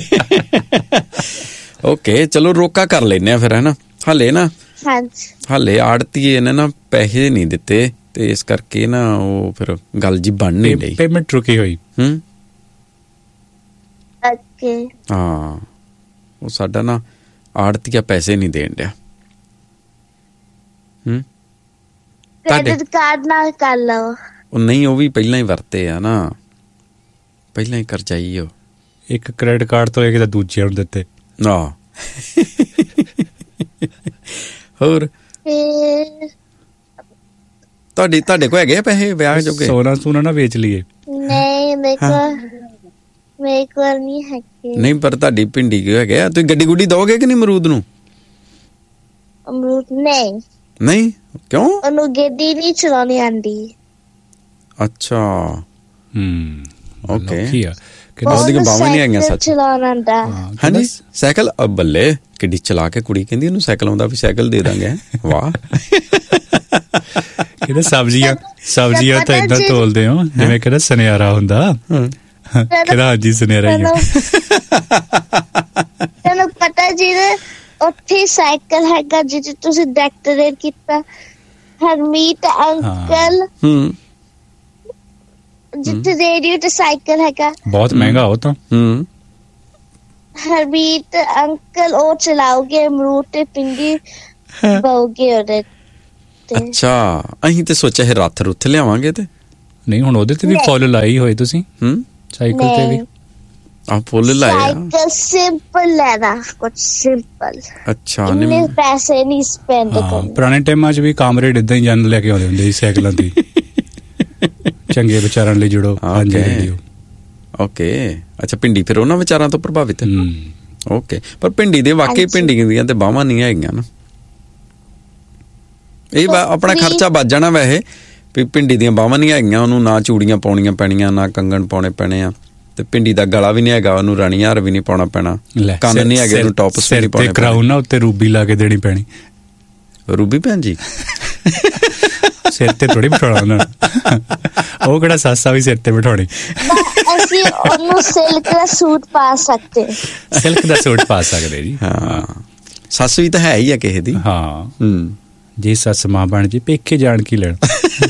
ਓਕੇ ਚਲੋ ਰੋਕਾ ਕਰ ਲੈਨੇ ਆ ਫਿਰ, ਹੈ ਨਾ। ਹਾਲੇ ਆੜਤੀਏ ਨੇ ਨਾ ਪੈਸੇ ਨਹੀਂ ਦਿੱਤੇ ਤੇ ਇਸ ਕਰਕੇ ਨਾ ਉਹ ਫਿਰ ਗੱਲ ਜੀ ਬਣ ਨਹੀਂ ਰਹੀ। ਪੇਮੈਂਟ ਰੁਕੀ ਹੋਈ। ਓਕੇ। ਹਾਂ ਉਹ ਸਾਡਾ ਨਾ ਆੜਤੀਆ ਪੈਸੇ ਨਹੀਂ ਦੇਣ ਡਿਆ। ਕ੍ਰੈਡਿਟ ਕਾਰਡ ਨਾਲ ਕਰ ਲਓ। ਉਹ ਨਹੀਂ, ਉਹ ਵੀ ਪਹਿਲਾਂ ਹੀ ਵਰਤੇ ਆ ਨਾ, ਪਹਿਲਾਂ ਹੀ ਕਰਜਾਈ ਉਹ। ਇੱਕ ਕ੍ਰੈਡਿਟ ਕਾਰਡ ਤੋਂ ਇੱਕ ਤਾਂ ਦੂਜਿਆਂ ਨੂੰ ਦਿੱਤੇ। ਹੋਰ ਤੁਹਾਡੇ ਕੋਲ ਹੈਗੇ ਆ ਪੈਸੇ ਵਿਆਹ ਜੋਗੇ? ਸੋਨਾ ਨਾ ਵੇਚ ਲਈਏ? ਨਹੀਂ ਮੇਰੇ ਕੋਲ ਨਹੀਂ ਹੈਗੇ। ਨਹੀਂ ਪਰ ਤੁਹਾਡੀ ਭਿੰਡੀ ਕਿਉਂ ਹੈਗੇ ਆ? ਤੁਸੀਂ ਗੱਡੀ ਗੁੱਡੀ ਦੋਗੇ ਕਿ ਨਹੀਂ ਅਮਰੂਦ ਨੂੰ? ਅਮਰੂਦ ਨਹੀਂ ਕਿਉਂ? ਉਹਨੂੰ ਗੱਡੀ ਨਹੀਂ ਚਲਾਉਣੀ ਆਂਦੀ। ਅੱਛਾ ਓਕੇ। ਉਹਦੀਆਂ ਬਾਵਾਂ ਨਹੀਂ ਹੈਗੀਆਂ ਸੱਚ ਚਲਾਉਣ ਆਂਦਾ। ਹਾਂਜੀ ਸਾਈਕਲ ਬੱਲੇ ਕਿੱਡੀ ਚਲਾ ਕੇ ਕੁੜੀ ਕਹਿੰਦੀ ਉਹਨੂੰ ਸਾਈਕਲ ਆਉਂਦਾ, ਵੀ ਸਾਈਕਲ ਦੇ ਦਾਂਗੇ। ਵਾਹ। ਕਹਿੰਦੇ ਸਬਜ਼ੀਆਂ ਤਾਂ ਏਦਾਂ ਤੋਲਦੇ ਹੋ ਜਿਵੇਂ ਕਹਿੰਦਾ ਸੁਨਿਆਰਾ ਹੁੰਦਾ। ਕਹਿੰਦਾ ਹਾਂਜੀ ਸੁਨਿਆਰਾ ਹੀ ਆ। ਤੈਨੂੰ ਪਤਾ ਜਿਹਦੇ ਉੱਥੇ ਸਾਈਕਲ ਹੈਗਾ ਜਿਹਦੇ ਤੁਸੀਂ ਡੈਕੋਰੇਟ ਕੀਤਾ? ਹਰਮੀਤ ਅੰਕਲ ਜਿੱਥੇ ਰੇਡੀਓ ਤੇ ਸਾਈਕਲ ਹੈਗਾ ਬਹੁਤ ਮਹਿੰਗਾ ਉਹ ਤਾਂ। ਹਰਮੀਤ ਅੰਕਲ ਉਹ ਚਲਾਓਗੇ, ਅਮਰੂਦ ਤੇ ਪਿੰਡੀ ਪਾਓਗੇ ਉਹਦੇ ਤੇ। ਅੱਛਾ, ਅਸੀਂ ਤੇ ਸੋਚਿਆ ਹੈ ਰੱਥ ਰੁੱਥ ਲਿਆਵਾਂਗੇ ਤੇ ਨਹੀਂ, ਹੁਣ ਉਹਦੇ ਤੇ ਵੀ ਫੁੱਲ ਲਾਈ ਹੋਏ ਤੁਸੀਂ ਸਾਈਕਲ ਤੇ ਵੀ। ਆ ਫੁੱਲ ਲਾਇਆ ਸਾਈਕਲ ਸਿੰਪਲ ਲੈਣਾ, ਕੁਝ ਸਿੰਪਲ। ਅੱਛਾ, ਇੰਨੇ ਪੈਸੇ ਨਹੀਂ ਸਪੈਂਡ ਕਰਨੇ। ਪੁਰਾਣੇ ਟਾਈਮਾਂ 'ਚ ਵੀ ਕਾਮਰੇਡ ਇਦਾਂ ਹੀ ਜਨ ਲੈ ਕੇ ਆਉਂਦੇ ਹੁੰਦੇ ਸੀ ਸਾਈਕਲਾਂ ਤੇ। ਚੰਗੇ ਵਿਚਾਰਾਂ ਲਈ ਜੁੜੋ। ਹਾਂਜੀ ਰੇਡੀਓ। ਓਕੇ, ਅੱਛਾ ਭਿੰਡੀ ਫਿਰ ਉਹਨਾਂ ਵਿਚਾਰਾਂ ਤੋਂ ਪ੍ਰਭਾਵਿਤ ਹੈ। ਓਕੇ, ਪਰ ਭਿੰਡੀ ਦੇ ਵਾਕਈ ਭਿੰਡੀ ਦੀਆਂ ਤੇ ਬਾਹਾਂ ਨਹੀਂ ਹੈਗੀਆਂ ਨਾ। ਇਹ ਆਪਣਾ ਖਰਚਾ ਬਚ ਜਾਣਾ ਵੈਸੇ ਵੀ ਭਿੰਡੀ ਦੀਆਂ ਬਾਹਾਂ ਨਹੀਂ ਹੈਗੀਆਂ, ਉਹਨੂੰ ਨਾ ਚੂੜੀਆਂ ਪਾਉਣੀਆਂ ਪੈਣੀਆਂ, ਨਾ ਕੰਗਣ ਪਾਉਣੇ ਪੈਣੇ ਆ, ਤੇ ਭਿੰਡੀ ਦਾ ਗਲਾ ਵੀ ਨਹੀਂ ਹੈਗਾ, ਉਹਨੂੰ ਰਾਣੀ ਹਾਰ ਵੀ ਨਹੀਂ ਪਾਉਣਾ ਪੈਣਾ, ਕੰਨ ਨਹੀਂ ਹੈਗੇ, ਉਹਨੂੰ ਟੌਪਸ ਵੀ ਨਹੀਂ ਪਾਉਣੇ ਪੈਣੇ। ਕਰਾਉ ਨਾ ਉੱਤੇ ਰੂਬੀ ਲਾ ਕੇ ਦੇਣੀ ਪੈਣੀ। ਰੂਬੀ ਭੈਣ ਜੀ ਸਿਰ ਤੇ ਥੋੜੀ ਬਿਠਾਉਣਾ ਉਹਨਾਂ ਨੂੰ, ਉਹ ਕਿਹੜਾ ਸਾਸਾ ਵੀ ਸਿਰ ਤੇ ਬਿਠਾਉਣੀ। ਅਸੀਂ ਉਹਨੂੰ ਸਿਲਕ ਦਾ ਸੂਟ ਪਾ ਸਕਦੇ, ਸਿਲਕ ਦਾ ਸੂਟ ਪਾ ਸਕਦੇ ਜੀ। ਹਾਂ, ਸੱਸ ਵੀ ਤਾਂ ਹੈ ਹੀ ਆ ਕਿਸੇ ਦੀ। ਹਾਂ, ਜੇ ਸੱਸ ਮਾਂ ਬਣ ਜੇ ਪੇਕੇ ਜਾਣ ਕੀ ਲੈਣ,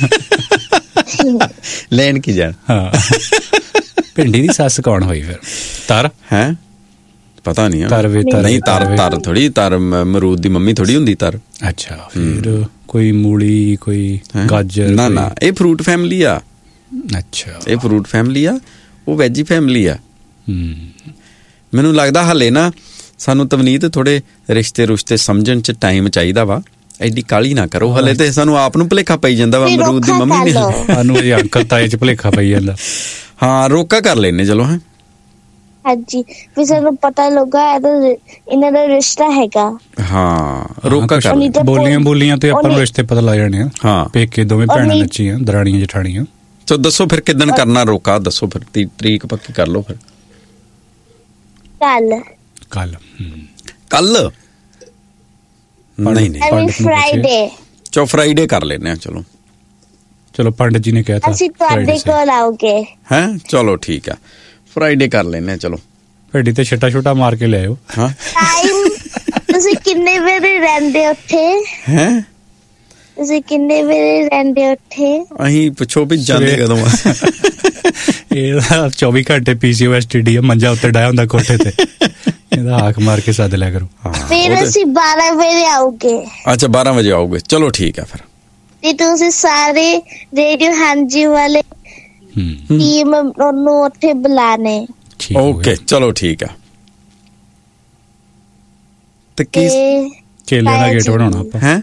ਲੈਣ ਕੀ ਜਾਣ। ਹਾਂ, ਭਿੰਡੀ ਦੀ ਸੱਸ ਕੌਣ ਹੋਈ ਫਿਰ? ਤਰ ਹੈ? ਪਤਾ ਨਹੀਂ। ਨਹੀਂ, ਤਰ ਥੋੜੀ, ਤਰ ਅਮਰੂਦ ਦੀ ਮੰਮੀ ਥੋੜੀ ਹੁੰਦੀ ਤਰ। ਅੱਛਾ, ਫਿਰ ਕੋਈ ਮੂਲੀ, ਕੋਈ ਗਾਜਰ? ਨਾ, ਇਹ ਫਰੂਟ ਫੈਮਿਲੀ ਆ। ਅੱਛਾ, ਇਹ ਫਰੂਟ ਫੈਮਿਲੀ ਆ, ਉਹ ਵੈਜੀ ਫੈਮਿਲੀ ਆ। ਮੈਨੂੰ ਲੱਗਦਾ ਹਾਲੇ ਨਾ ਸਾਨੂੰ ਤਵਨੀਤ ਥੋੜੇ ਰਿਸ਼ਤੇ ਸਮਝਣ ਚ ਟਾਈਮ ਚਾਹੀਦਾ ਵਾ। ਐਡੀ ਕਾਹਲੀ ਨਾ ਕਰੋ, ਹਲੇ ਤੇ ਸਾਨੂੰ ਆਪ ਨੂੰ ਭੁਲੇਖਾ ਪਈ ਜਾਂਦਾ ਵਾ। ਅਮਰੂਦ ਦੀ ਮੰਮੀ ਵੀ ਸਾਨੂੰ ਅੰਕਲ ਤਾਏ ਚ ਭੁਲੇਖਾ ਪਈ ਜਾਂਦਾ। ਹਾਂ, ਰੋਕਾ ਕਰ ਲੈਨੇ ਚਲੋ। ਹੈ ਹਾਂਜੀ, ਫਿਰ ਸਾਨੂੰ ਪਤਾ ਲੱਗਾ ਇਹਨਾਂ ਦਾ ਰਿਸ਼ਤਾ ਹੈਗਾ। ਹਾਂ, ਰੋਕਾ ਕਰ। ਬੋਲੀਆਂ ਤੇ ਆਪਾਂ ਨੂੰ ਰਿਸ਼ਤੇ ਪਤਾ ਲੱਗ ਜਾਣੇ ਆ। ਹਾਂ, ਪੇਕੇ ਦੋਵੇਂ ਭੈਣਾਂ ਨੱਚੀਆਂ, ਦਰਾਣੀਆਂ ਜਠਾਣੀਆਂ। ਸੋ ਦੱਸੋ ਫਿਰ ਕਿੱਦਣ ਕਰਨਾ ਰੋਕਾ? ਦੱਸੋ ਫਿਰ, ਤਰੀਕ ਪੱਕੀ ਕਰ ਲਓ ਫਿਰ। ਕੱਲ ਨਹੀਂ, ਫਰਾਈਡੇ। ਚਲੋ ਫਰਾਈਡੇ ਕਰ ਲੈਨੇ ਆ। ਚਲੋ ਪੰਡਤ ਜੀ ਨੇ ਕਹਿਤਾ ਅਸੀਂ ਤੁਹਾਡੇ ਕੋਲ ਆਓਗੇ। ਹੈ, ਚਲੋ ਠੀਕ ਆ, ਫਰਾਈਡੇ ਕਰ ਲੈਨੇ ਆ। ਚਲੋ ਭੇਡੀ ਤੇ ਛੱਟਾ ਮਾਰ ਕੇ ਲਿਆਇਓ। ਹਾਂ, ਤੁਸੀਂ ਕਿੰਨੇ ਵੇਲੇ ਰਹਿੰਦੇ ਉੱਥੇ? ਹੈ, ਤੁਸੀਂ ਕਿੰਨੇ ਵੇਲੇ ਰਹਿੰਦੇ ਉੱਥੇ? ਅਸੀਂ ਪੁੱਛੋ ਵੀ ਜਾਂਦੇ ਕਦੋਂ ਆ। ਇਹਦਾ 24 ਘੰਟੇ PCOS TD ਮੰਜਾ ਉੱਤੇ ਡਾਇਆ ਹੁੰਦਾ ਕੋਠੇ ਤੇ। ਇਹਦਾ ਹਾਕ ਮਾਰ ਕੇ ਸੱਦ ਲਿਆ ਕਰੋ। ਫਿਰ ਅਸੀਂ 12 ਵਜੇ ਆਉਗੇ। ਅੱਛਾ, 12 ਵਜੇ ਆਓਗੇ, ਚਲੋ ਠੀਕ ਆ ਫਿਰ। ਤੇ ਤੁਸੀਂ ਸਾਰੇ ਰੇਡੀਓ ਹਾਂਜੀ ਵਾਲੇ ਟੀਮ ਉਹਨੂੰ ਉੱਥੇ ਬੁਲਾਣੇ। ਓਕੇ, ਚਲੋ ਠੀਕ ਆ। ਤੇ ਕੀ ਕੇਲੇ ਦਾ ਗੇਟ ਬਣਾਉਣਾ ਆਪਾਂ? ਹੈ,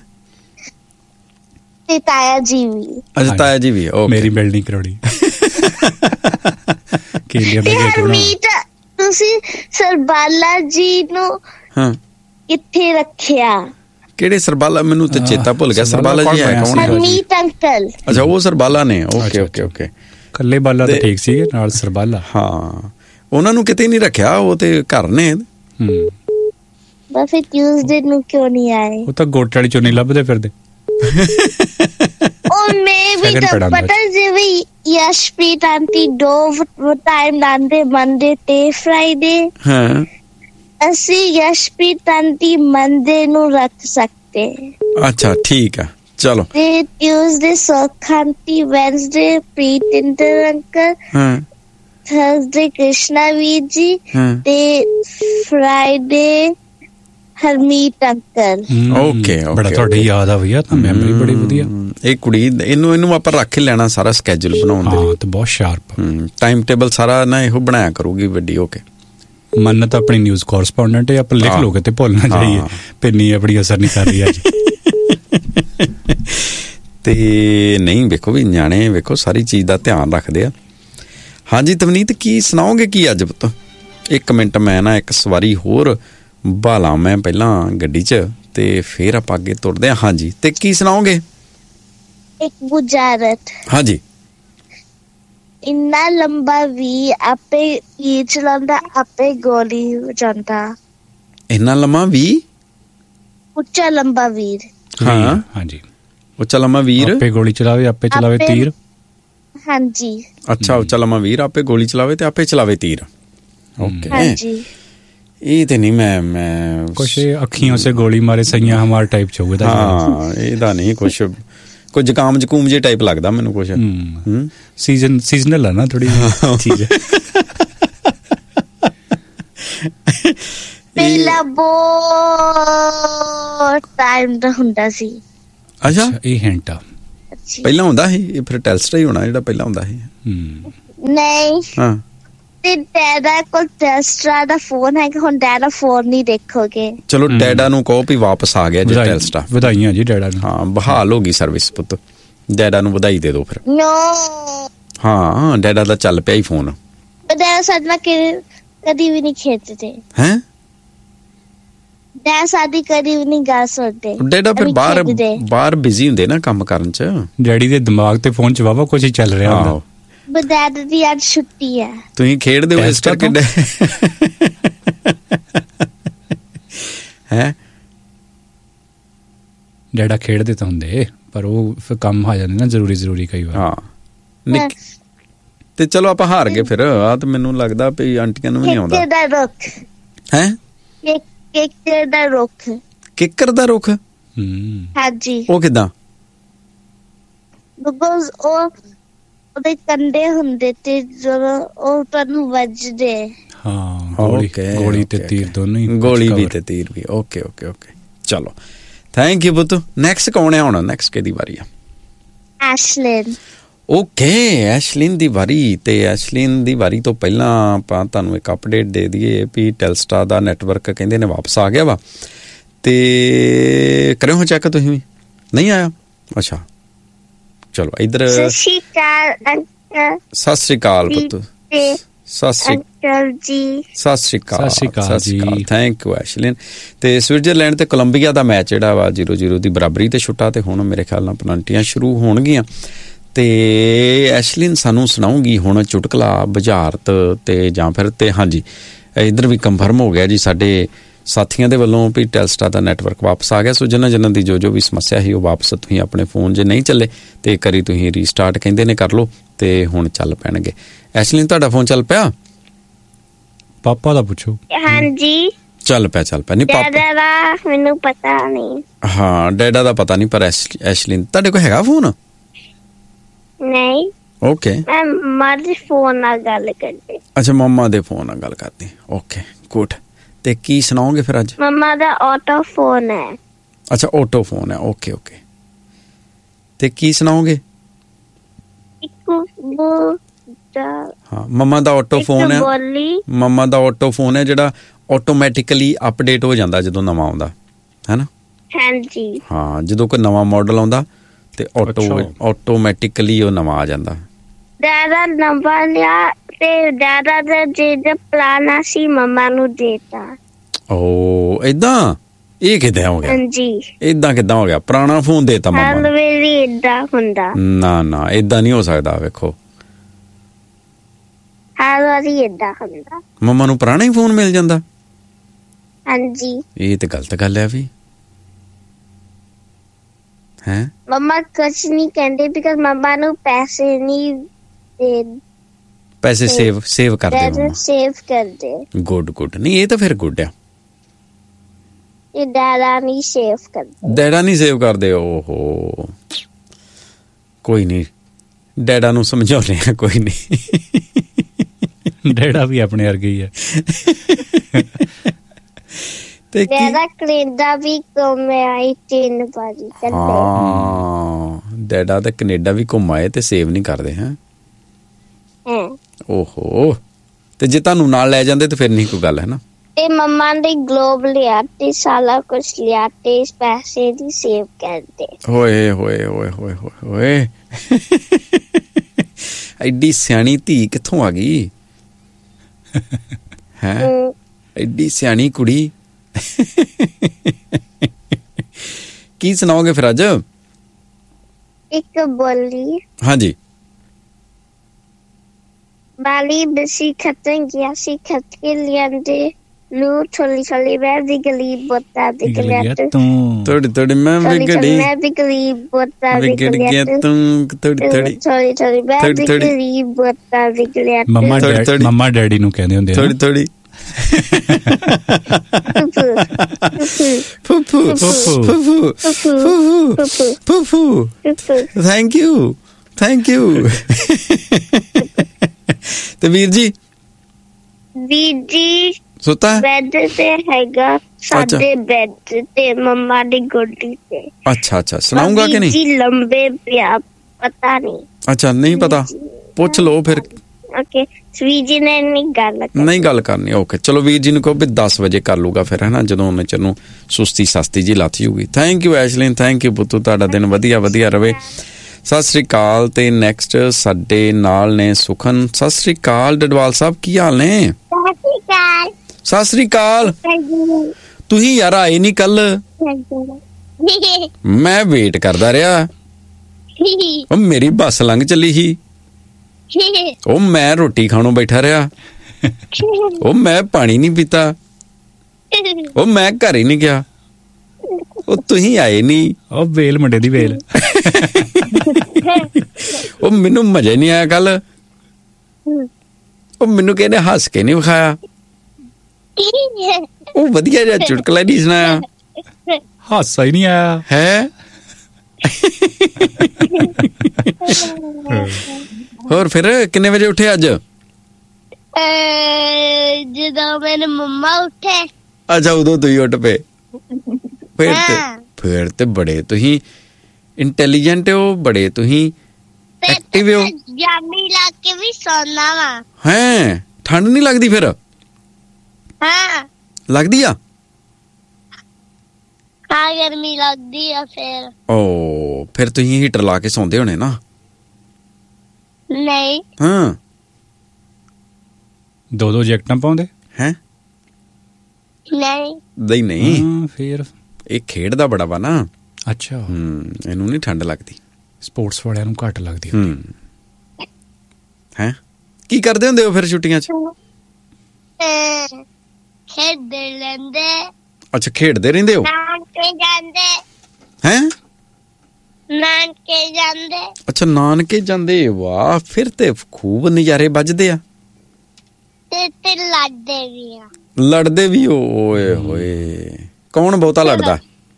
ਤੇ ਤਾਇਆ ਜੀ ਵੀ। ਅੱਛਾ, ਤਾਇਆ ਜੀ ਵੀ। ਓਕੇ, ਮੇਰੀ ਬਿਲਡਿੰਗ ਕਰਾਉਣੀ। ਕੇਲੇ ਦਾ ਗੇਟ ਬਣਾਉਣਾ। ਤੁਸੀਂ ਸਰਬਾਲਾ ਜੀ ਨੂੰ ਕਿੱਥੇ ਰੱਖਿਆ? ਕਿਹੜੇ ਸਰਬਾਲਾ? ਮੈਨੂੰ ਤੇ ਚੇਤਾ ਭੁੱਲ ਗਿਆ। ਸਰਬਾਲਾ ਜੀ ਹੈ ਕੌਣ? ਹਰਮੀਤ ਅੰਕਲ। ਅੱਛਾ, ਉਹ ਸਰਬਾਲਾ ਨੇ। ਓਕੇ। ਕੱਲੇ ਬਾਲਾ ਤਾਂ ਠੀਕ ਸੀ, ਨਾਲ ਸਰਬਾਲਾ। ਹਾਂ, ਉਹਨਾਂ ਨੂੰ ਕਿਤੇ ਨਹੀਂ ਰੱਖਿਆ, ਉਹ ਤੇ ਘਰ ਨੇ। ਬਸ ਟਿਊਜ਼ਡੇ ਨੂੰ ਕਿਉਂ ਨਹੀਂ ਆਏ? ਉਹ ਤਾਂ ਗੋਟ ਵਾਲੀ ਚੋਂ ਨਹੀਂ ਲੱਭਦੇ ਫਿਰਦੇ। ਉਹ ਮੈਂ ਵੀ ਤਾਂ ਪਤਾ ਜਿਵੇਂ ਯਸ਼ਪ੍ਰੀਤ ਆਂਟੀ ਦੋ ਟਾਈਮ ਲਾਉਂਦੇ, ਮੰਡੇ ਤੇ ਫਰਾਈਡੇ। ਹਾਂ, ਅਸੀਂ ਯਸ਼ਪ੍ਰੀਤ ਆਂਟੀ ਮੰਡੇ ਨੂੰ ਰੱਖ ਸਕਦੇ। ਅੱਛਾ, ਠੀਕ ਆ, ਚਲੋ। ਤੇ ਟਿਊਜ਼ਡੇ ਸੁੱਖ aunty, Wednesday Pritinder uncle, Thursday Krishna ਵੀਰ ਜੀ, ਤੇ ਫਰਾਈਡੇ ਹਰਮੀਤ ਅੰਕਲ। ਓਕੇ, ਬੜਾ ਤੁਹਾਡੀ ਯਾਦ ਆ ਭਈਆ, ਤਾਂ ਮੈਮਰੀ ਬੜੀ ਵਧੀਆ। ਇਹ ਕੁੜੀ ਇਹਨੂੰ ਆਪਾਂ ਰੱਖ ਹੀ ਲੈਣਾ ਸਾਰਾ ਸਕੇਜੂਲ ਬਣਾਉਣ ਦੇ। ਹਾਂ, ਤੇ ਬਹੁਤ ਸ਼ਾਰਪ ਟਾਈਮ ਟੇਬਲ ਸਾਰਾ ਨਾ ਇਹੋ ਬਣਾਇਆ ਕਰੂਗੀ ਵੱਡੀ ਹੋ ਕੇ। ਮੰਨਤ ਆਪਣੀ ਨਿਊਜ਼ ਕੋਰਸਪੋਂਡੈਂਟ ਹੈ, ਆਪਾਂ ਲਿਖ ਲੋਗੇ ਤੇ ਭੁੱਲ ਨਾ ਜਾਈਏ। ਪਿੰਨੀ ਆਪਣੀ ਅਸਰ ਨਹੀਂ ਕਰ ਰਹੀ ਅੱਜ। ਤੇ ਨਹੀਂ, ਵੇਖੋ ਵੀ ਨਿਆਣੇ ਵੇਖੋ ਸਾਰੀ ਚੀਜ਼ ਦਾ ਧਿਆਨ ਰੱਖਦੇ ਆ। ਹਾਂਜੀ ਤਵਨੀਤ, ਕੀ ਸੁਣਾਓਗੇ ਕੀ ਅੱਜ ਪੁੱਤ? 1 ਮਿੰਟ, ਮੈਂ ਨਾ ਇੱਕ ਸਵਾਰੀ ਹੋਰ ਭਾਲਾਂ ਮੈਂ ਪਹਿਲਾਂ ਗੱਡੀ 'ਚ, ਤੇ ਫੇਰ ਆਪਾਂ ਅੱਗੇ ਤੁਰਦੇ ਹਾਂ। ਹਾਂਜੀ, ਤੇ ਕੀ ਸੁਣਾਓਗੇ? ਇੱਕ ਬੁਝਾਰਤ। ਹਾਂਜੀ। ਇੰਨਾ ਲੰਬਾ ਵੀ ਆਪੇ ਕੀ ਚਲਾਉਂਦਾ, ਆਪੇ ਗੋਲੀ ਵਜਾਉਂਦਾ। ਇੰਨਾ ਲੰਮਾ ਵੀ? ਉੱਚਾ ਲੰਬਾ ਵੀਰ। ਹਾਂ, ਹਾਂਜੀ, ਉੱਚਾ ਲੰਮਾ ਵੀਰ ਆਪੇ ਗੋਲੀ ਚਲਾਵੇ, ਆਪੇ ਚਲਾਵੇ ਤੀਰ। ਹਾਂਜੀ। ਅੱਛਾ, ਉੱਚਾ ਲੰਮਾ ਵੀਰ ਆਪੇ ਗੋਲੀ ਚਲਾਵੇ ਤੇ ਆਪੇ ਚਲਾਵੇ ਤੀਰ। ਓਕੇ। ਹਾਂਜੀ, ਇਹ ਤੇ ਨਹੀਂ ਮੈਂ ਕੁਛ ਅੱਖੀਆਂ ਸੇ ਗੋਲੀ ਮਾਰੇ ਸਈਆਂ ਹਮਾਰ ਟਾਈਪ ਚ ਹੋਊਗਾ। ਹਾਂ, ਇਹਦਾ ਨਹੀਂ ਕੁਛ ਕੋਈ ਜ਼ੁਕਾਮ ਜ਼ਕੂਮ ਜੇ ਟਾਈਪ ਲੱਗਦਾ ਮੈਨੂੰ ਕੁਛ। ਸੀਜ਼ਨਲ ਆ ਨਾ ਥੋੜੀ ਚੀਜ਼। ਪਹਿਲਾਂ ਬਹੁਤ ਟਾਈਮ ਦਾ ਹੁੰਦਾ ਸੀ। ਅੱਛਾ, ਇਹ ਹਿੰਟ ਆ। ਪਹਿਲਾਂ ਹੁੰਦਾ ਸੀ, ਇਹ ਫਿਰ ਟੈਲਸਟਾ ਹੀ ਹੋਣਾ ਜਿਹੜਾ ਪਹਿਲਾਂ ਹੁੰਦਾ ਸੀ। ਨਹੀਂ, ਹਾਂ, ਤੇ ਡੈਡਾ ਕੋਲ ਟੈਲਸਟਾ ਦਾ ਫੋਨ ਹੈ ਕਿ ਹੁਣ ਡੈਡਾ ਫੋਨ ਨਹੀਂ ਦੇਖੋਗੇ। ਚਲੋ ਡੈਡਾ ਨੂੰ ਕਹੋ ਵੀ ਵਾਪਸ ਆ ਗਿਆ ਜੀ ਟੈਲਸਟਾ। ਵਧਾਈਆਂ ਜੀ ਡੈਡਾ ਨੂੰ। ਹਾਂ, ਬਹਾਲ ਹੋ ਗਈ ਸਰਵਿਸ ਪੁੱਤ, ਡੈਡਾ ਨੂੰ ਵਧਾਈ ਦੇ ਦਿਓ ਫਿਰ। ਨੋ, ਹਾਂ, ਡੈਡਾ ਦਾ ਚੱਲ ਪਿਆ ਹੀ ਫੋਨ। ਡੈਡਾ ਸਾਡੇ ਨਾਲ ਕਦੀ ਵੀ ਨਹੀਂ ਖੇਡਦੇ ਹੈਂ? ਡੈਡ ਸਾਡੀ ਕਦੀ ਵੀ ਨਹੀਂ ਗੱਲ ਸੁਣਦੇ। ਡੈਡਾ ਫਿਰ ਬਾਹਰ ਬਿਜ਼ੀ ਹੁੰਦੇ ਨਾ ਕੰਮ ਕਰਨ ਚ। ਡੈਡੀ ਦੇ ਦਿਮਾਗ ਤੇ ਫੋਨ ਚ ਵਾਵਾ ਕੁਝ ਹੀ ਚੱਲ ਰਿਹਾ ਹੁੰਦਾ। ਬਟ ਡੈਡ ਦੀ ਅੱਜ ਛੁੱਟੀ ਹੈ। ਤੁਸੀਂ ਖੇਡਦੇ ਹੋ ਇਸ ਕਰਕੇ ਹੈ? ਡੈਡਾ ਖੇਡਦੇ ਤਾਂ ਹੁੰਦੇ, ਪਰ ਉਹ ਫਿਰ ਕੰਮ ਆ ਜਾਂਦੇ ਨਾ ਜ਼ਰੂਰੀ ਕਈ ਵਾਰ। ਹਾਂ, ਤੇ ਚਲੋ ਆਪਾਂ ਹਾਰ ਗਏ ਫਿਰ। ਆ ਤਾਂ ਮੈਨੂੰ ਲੱਗਦਾ ਵੀ ਆਂਟੀਆਂ ਨੂੰ ਵੀ ਨਹੀਂ ਆਉਂਦਾ। ਕਿੱਕਰ ਦਾ ਰੁੱਖ ਹੈ? ਕਿੱਕਰ ਦਾ ਰੁੱਖ। ਕਿੱਕਰ ਦਾ ਰੁੱਖ? ਹਾਂਜੀ। ਉਹ ਕਿੱਦਾਂ? ਬਿਕੋਜ਼ ਉਹਦੇ ਕੰਡੇ ਹੁੰਦੇ ਤੇ ਜਦੋਂ ਉਹ ਤੁਹਾਨੂੰ ਵੱਜਦੇ। ਹਾਂ, ਗੋਲੀ ਤੇ ਤੀਰ ਦੋਨੋਂ ਹੀ। ਗੋਲੀ ਵੀ ਤੇ ਤੀਰ ਵੀ। ਓਕੇ। ਚਲੋ, ਥੈਂਕ ਯੂ ਪੁੱਤ। ਨੈਕਸਟ ਕੌਣ ਹੈ ਹੁਣ? ਨੈਕਸਟ ਕਿਹਦੀ ਵਾਰੀ ਆ? ਐਸ਼ਲਿਨ। ਓਕੇ, ਐਸ਼ਲਿਨ ਦੀ ਵਾਰੀ। ਤੇ ਐਸ਼ਲਿਨ ਦੀ ਵਾਰੀ ਤੋਂ ਪਹਿਲਾਂ ਆਪਾਂ ਤੁਹਾਨੂੰ ਇੱਕ ਅਪਡੇਟ ਦੇ ਦਈਏ ਵੀ ਟੈਲਸਟਾ ਦਾ ਨੈਟਵਰਕ ਕਹਿੰਦੇ ਨੇ ਵਾਪਸ ਆ ਗਿਆ ਵਾ। ਤੇ ਕਰਿਓ ਚੈੱਕ ਤੁਸੀਂ ਵੀ? ਨਹੀਂ ਆਇਆ? ਅੱਛਾ, ਚਲੋ ਇੱਧਰ। ਸਤਿ ਸ਼੍ਰੀ ਅਕਾਲ ਪੁੱਤ। ਸਤਿ ਸ਼੍ਰੀ ਅਕਾਲ ਜੀ। Thank you Ashlyn. ਤੇ ਸਵਿਟਜ਼ਰਲੈਂਡ ਤੇ ਕੋਲੰਬੀਆ ਦਾ ਮੈਚ ਜਿਹੜਾ ਵਾ 0-0 ਦੀ ਬਰਾਬਰੀ ਤੇ ਛੁੱਟਾ। ਤੇ ਹੁਣ ਮੇਰੇ ਖਿਆਲ ਨਾਲ ਪਨਲਟੀਆਂ ਸ਼ੁਰੂ ਹੋਣਗੀਆਂ। ਤੇ ਐਸ਼ਲਿਨ ਸਾਨੂੰ ਸੁਣਾਊਗੀ ਹੁਣ ਚੁਟਕਲਾ ਬੁਝਾਰਤ ਤੇ ਜਾਂ ਫਿਰ ਤੇ ਹਾਂਜੀ ਇੱਧਰ ਵੀ ਕੰਫਰਮ ਹੋ ਗਿਆ ਜੀ ਸਾਡੇ ਸਾਥੀਆਂ ਦੇ ਵੱਲੋਂ ਵੀ ਟੈਲਸਟਾ ਦਾ ਨੈਟਵਰਕ ਵਾਪਸ ਆ ਗਿਆ। ਸੋ ਜਿਨ੍ਹਾਂ ਦੀ ਜੋ ਵੀ ਸਮੱਸਿਆ ਸੀ ਉਹ ਵਾਪਸ ਤੁਸੀਂ ਆਪਣੇ ਫੋਨ ਜੇ ਨਹੀਂ ਚੱਲੇ ਤੇ ਕਰੀ ਤੁਸੀਂ ਰੀਸਟਾਰਟ ਕਹਿੰਦੇ ਨੇ ਕਰ ਲਓ ਤੇ ਹੁਣ ਚੱਲ ਪੈਣਗੇ। ਐਸ਼ਲਿਨ ਤੁਹਾਡਾ ਫੋਨ ਚੱਲ ਪਿਆ? ਪਾਪਾ ਦਾ ਪੁੱਛੋ। ਹਾਂਜੀ, ਚੱਲ ਪਿਆ। ਨਹੀਂ ਪਾਪਾ ਦਾ ਮੈਨੂੰ ਪਤਾ ਨਹੀਂ। ਹਾਂ, ਡੈਡਾ ਦਾ ਪਤਾ ਨਹੀਂ, ਪਰ ਐਸ਼ਲਿਨ ਤੁਹਾਡੇ ਕੋਲ ਹੈਗਾ ਫੋਨ? ਨਹੀਂ। ਓਕੇ, ਮੈਂ ਮੰਮਾ ਦੇ ਫੋਨ ਨਾਲ ਗੱਲ ਕਰਦੀ। ਅੱਛਾ, ਮੰਮਾ ਦੇ ਫੋਨ ਨਾਲ ਗੱਲ ਕਰਦੀ। Okay, good. ਤੇ ਕੀ ਸੁਣਾਓਗੇ ਫਿਰ ਅੱਜ? ਮੰਮਾ ਦਾ ਆਟੋ ਫੋਨ ਹੈ। ਅੱਛਾ, ਆਟੋ ਫੋਨ ਹੈ। ਓਕੇ। ਤੇ ਕੀ ਸੁਣਾਓਗੇ? ਹਾਂ, ਮੰਮਾ ਦਾ ਆਟੋ ਫੋਨ ਹੈ। ਮੰਮਾ ਦਾ ਆਟੋ ਫੋਨ ਹੈ ਜਿਹੜਾ ਆਟੋਮੈਟਿਕਲੀ ਅਪਡੇਟ ਹੋ ਜਾਂਦਾ ਜਦੋਂ ਨਵਾਂ ਆਉਂਦਾ ਹੈ ਨਾ? ਹਾਂਜੀ। ਹਾਂ, ਜਦੋਂ ਕੋਈ ਨਵਾਂ ਮਾਡਲ ਆਉਂਦਾ ਤੇ ਆਟੋਮੈਟਿਕਲੀ ਉਹ ਨਵਾਂ ਆ ਜਾਂਦਾ। ਡੈਡਾ ਨੰਬਰ ਲਿਆ ਤੇ ਡੈਡਾ ਦਾ ਜਿਹੜਾ ਪਲਾਨ ਆ ਸੀ ਮੰਮਾ ਨੂੰ ਦੇਤਾ। ਓ, ਏਦਾਂ? ਇਹ ਕਿੱਦਾਂ ਹੋ ਗਿਆ? ਹਾਂਜੀ, ਏਦਾਂ ਕਿੱਦਾਂ ਹੋ ਗਿਆ? ਪੁਰਾਣਾ ਫੋਨ ਦੇਤਾ ਮੰਮਾ ਨੂੰ? ਏਦਾਂ ਹੁੰਦਾ? ਨਾ, ਏਦਾਂ ਨਹੀਂ ਹੋ ਸਕਦਾ। ਵੇਖੋ, ਹਰ ਵਾਰੀ ਏਦਾਂ ਹੁੰਦਾ। ਮੰਮਾ ਨੂੰ ਪੁਰਾਣਾ ਹੀ ਫੋਨ ਮਿਲ ਜਾਂਦਾ? ਹਾਂਜੀ। ਇਹ ਤੇ ਗਲਤ ਗੱਲ ਹੈ ਵੀ। ਹੈ? ਮੰਮਾ ਕੁਛ ਨਹੀਂ ਕਹਿੰਦੇ ਬਿਕਾਜ਼ ਮੰਮਾ ਨੂੰ ਪੈਸੇ ਨਹੀਂ ਦੇ। ਪੈਸੇ ਸੇਵ ਕਰਦੇ। ਸੇਵ ਕਰਦੇ। ਗੁੱਡ। ਨਹੀਂ, ਇਹ ਤਾਂ ਫਿਰ ਗੁੱਡ ਆ। ਇਹ ਡੈਡਾ ਨਹੀਂ ਸੇਵ ਕਰਦੇ। ਓਹੋ, ਕੋਈ ਨਹੀਂ, ਡੈਡਾ ਨੂੰ ਸਮਝਾਉਂਦੇ ਆ। ਕੋਈ ਨਹੀਂ, ਡੈਡਾ ਵੀ ਆਪਣੇ ਵਰਗੇ ਹੀ ਆ। ਤੇ ਡੈਡਾ ਕੈਨੇਡਾ ਵੀ ਘੁੰਮਿਆ 3 ਵਾਰੀ। ਹਾਂ, ਡੈਡਾ ਤੇ ਕੈਨੇਡਾ ਵੀ ਘੁੰਮ ਆਏ ਤੇ ਸੇਵ ਨਹੀਂ ਕਰਦੇ। ਹੈ? ਓਹੋ, ਤੇ ਜੇ ਤੁਹਾਨੂੰ ਨਾਲ ਲੈ ਜਾਂਦੇ ਤੇ ਫਿਰ ਨਹੀਂ ਕੋਈ ਗੱਲ, ਹੈ ਨਾ? ਤੇ ਮੰਮਾ ਨੇ ਗਲੋਬ ਲਿਆ ਤੇ ਸਾਰਾ ਕੁਛ ਲਿਆ ਤੇ ਪੈਸੇ ਦੀ ਸੇਵ ਕਰਦੇ। ਹੋਏ ਐਡੀ ਸਿਆਣੀ ਧੀ ਕਿੱਥੋਂ ਆ ਗਈ? ਹੈ? ਐਡੀ ਸਿਆਣੀ ਕੁੜੀ। ਕੀ ਸੁਣਾਓਗੇ ਫਿਰ ਅੱਜ? ਇੱਕ ਬੋਲੀ। ਹਾਂਜੀ। ਬਾਲੀ ਬਸੀ ਖਤਨ ਗਿਆ ਸੀ ਖਤ ਕੇ ਲਿਆਂਦੇ ਲੂ ਥੋੜੀ ਮੈਂ ਵੀ ਗਲੀਬ ਬੋਤਾ ਦਿਖ ਲਿਆ ਤੂੰ। ਥੋੜੀ ਮੈਂ ਵੀ ਗਲੀਬ ਬੋਤਾ ਦਿਖ ਲਿਆ ਤੂੰ। ਥੋੜੀ ਮੈਂ ਵੀ ਗਲੀਬ ਬੋਤਾ ਦਿਖ ਲਿਆ। ਮੰਮਾ ਡੈਡੀ ਨੂੰ ਕਹਿੰਦੇ ਹੁੰਦੇ ਥੋੜੀ। ਥੈਂਕ ਯੂ ਤੇ ਵੀਰ ਜੀ ਸੁੱਤਾ ਬੈੱਡ ਤੇ ਹੈਗਾ ਸਾਡੇ ਬੈੱਡ ਤੇ ਮੰਮਾ ਦੀ ਗੋਦੀ ਤੇ। ਅੱਛਾ ਸੁਣਾਉਂਗਾ ਕਿ ਨਹੀਂ? ਜੀ ਲੰਬੇ ਪਿਆ ਪਤਾ ਨਹੀਂ। ਅੱਛਾ ਨਹੀਂ ਪਤਾ, ਪੁੱਛ ਲਓ ਫਿਰ। ਓਕੇ ਵੀਰ ਜੀ ਨੇ ਨਹੀਂ ਗੱਲ ਕਰਨੀ। ਓਕੇ ਚਲੋ ਵੀਰ ਜੀ ਨੂੰ ਕਹੋ ਵੀ 10 ਵਜੇ ਕਰ ਲੂਗਾ ਫਿਰ, ਹੈ ਨਾ, ਜਦੋਂ ਉਹਨੇ ਚਨੂੰ ਸੁਸਤੀ ਸਸਤੀ ਜੀ ਲੱਥ ਜੂਗੀ। Thank you Ashlyn, thank you ਪੁੱਤੂ, ਤੁਹਾਡਾ ਦਿਨ ਵਧੀਆ ਰਵੇ। ਸਤਿ ਸ੍ਰੀ ਅਕਾਲ। ਤੇ ਨੈਕਸਟ ਸਾਡੇ ਨਾਲ ਨੇ ਸੁਖਨ। ਸਤਿ ਸ੍ਰੀ ਅਕਾਲ ਡਡਵਾਲ ਸਾਹਿਬ, ਕੀ ਹਾਲ ਨੇ? ਸਤਿ ਸ੍ਰੀ ਅਕਾਲ। ਤੁਸੀਂ ਯਾਰ ਆਏ ਨਹੀਂ ਕੱਲ, ਮੈਂ ਵੇਟ ਕਰਦਾ ਰਿਹਾ। ਉਹ ਮੇਰੀ ਬੱਸ ਲੰਘ ਚੱਲੀ ਸੀ, ਉਹ ਮੈਂ ਰੋਟੀ ਖਾਣੋਂ ਬੈਠਾ ਰਿਹਾ, ਉਹ ਮੈਂ ਪਾਣੀ ਨਹੀਂ ਪੀਤਾ, ਉਹ ਮੈਂ ਘਰ ਹੀ ਨਹੀਂ ਗਿਆ, ਉਹ ਤੁਸੀਂ ਆਏ ਨਹੀਂ। ਉਹ ਵੇਲ ਮੁੰਡੇ ਦੀ ਵੇਲ। ਉਹ ਮੈਨੂੰ ਮਜ਼ਾ ਨਹੀਂ ਆਇਆ ਕੱਲ, ਉਹ ਮੈਨੂੰ ਕਹਿੰਦੇ ਹੱਸ ਕੇ ਨਹੀਂ ਵਿਖਾਇਆ, ਉਹ ਵਧੀਆ ਜਿਹਾ ਚੁਟਕਲਾ ਨਹੀਂ ਸੁਣਾਇਆ, ਹਾਸਾ ਹੀ ਨਹੀਂ ਆਇਆ ਹੈ। ਹੋਰ ਫਿਰ ਕਿੰਨੇ ਵਜੇ ਉੱਠੇ ਅੱਜ? ਜਦੋਂ ਮੇਰੇ ਮੰਮਾ ਉੱਠੇ। ਅੱਛਾ ਉਦੋਂ ਤੁਸੀਂ ਉੱਠ ਪਏ। ਫਿਰ ਤੇ ਬੜੇ ਤੁਸੀਂ ਇੰਟੈਲੀਜੈਂਟ ਹੋ, ਬੜੇ ਤੁਸੀਂ ਐਕਟਿਵ ਹੋ। ਜਾਮੀ ਲਾ ਕੇ ਵੀ ਸੌਣਾ ਵਾ। ਹੈ ਠੰਡ ਨਹੀਂ ਲੱਗਦੀ ਫਿਰ? ਹਾਂ ਲੱਗਦੀ ਆ। ਹਾਂ ਗਰਮੀ ਲੱਗਦੀ ਆ ਫਿਰ। ਓ ਫਿਰ ਤੁਸੀਂ ਹੀਟਰ ਲਾ ਕੇ ਸੌਂਦੇ ਹੋਣੇ ਨਾ? ਨਹੀਂ। ਹਾਂ ਦੋ ਜੈਕਟਾਂ ਪਾਉਂਦੇ ਹੈ? ਨਹੀਂ ਫਿਰ ਇਹ ਖੇਡਦਾ ਬੜਾ ਵਾ ਨਾ। ਅੱਛਾ ਇਹਨੂੰ ਨਹੀਂ ਠੰਡ ਲੱਗਦੀ, ਸਪੋਰਟਸ ਵਾਲਿਆਂ ਨੂੰ ਘੱਟ ਲੱਗਦੀ ਹੈ। ਕੀ ਕਰਦੇ ਹੁੰਦੇ ਹੋ ਫਿਰ ਛੁੱਟੀਆਂ 'ਚ? ਖੇਡਦੇ ਰਹਿੰਦੇ। ਅੱਛਾ ਖੇਡਦੇ ਰਹਿੰਦੇ ਹੋ। ਨਾਨਕੇ ਜਾਂਦੇ ਹੈ? ਨਾਨਕੇ ਜਾਂਦੇ। ਅੱਛਾ ਨਾਨਕੇ ਜਾਂਦੇ, ਵਾਹ ਫਿਰ ਤੇ ਖੂਬ ਨਜ਼ਾਰੇ ਵੱਜਦੇ ਆ। ਤੇ ਲੜਦੇ ਵੀ ਆ। ਲੜਦੇ ਵੀ ਹੋ? ਓਏ ਹੋਏ ਕੌਣ ਬਹੁਤਾ ਲੜਦਾ?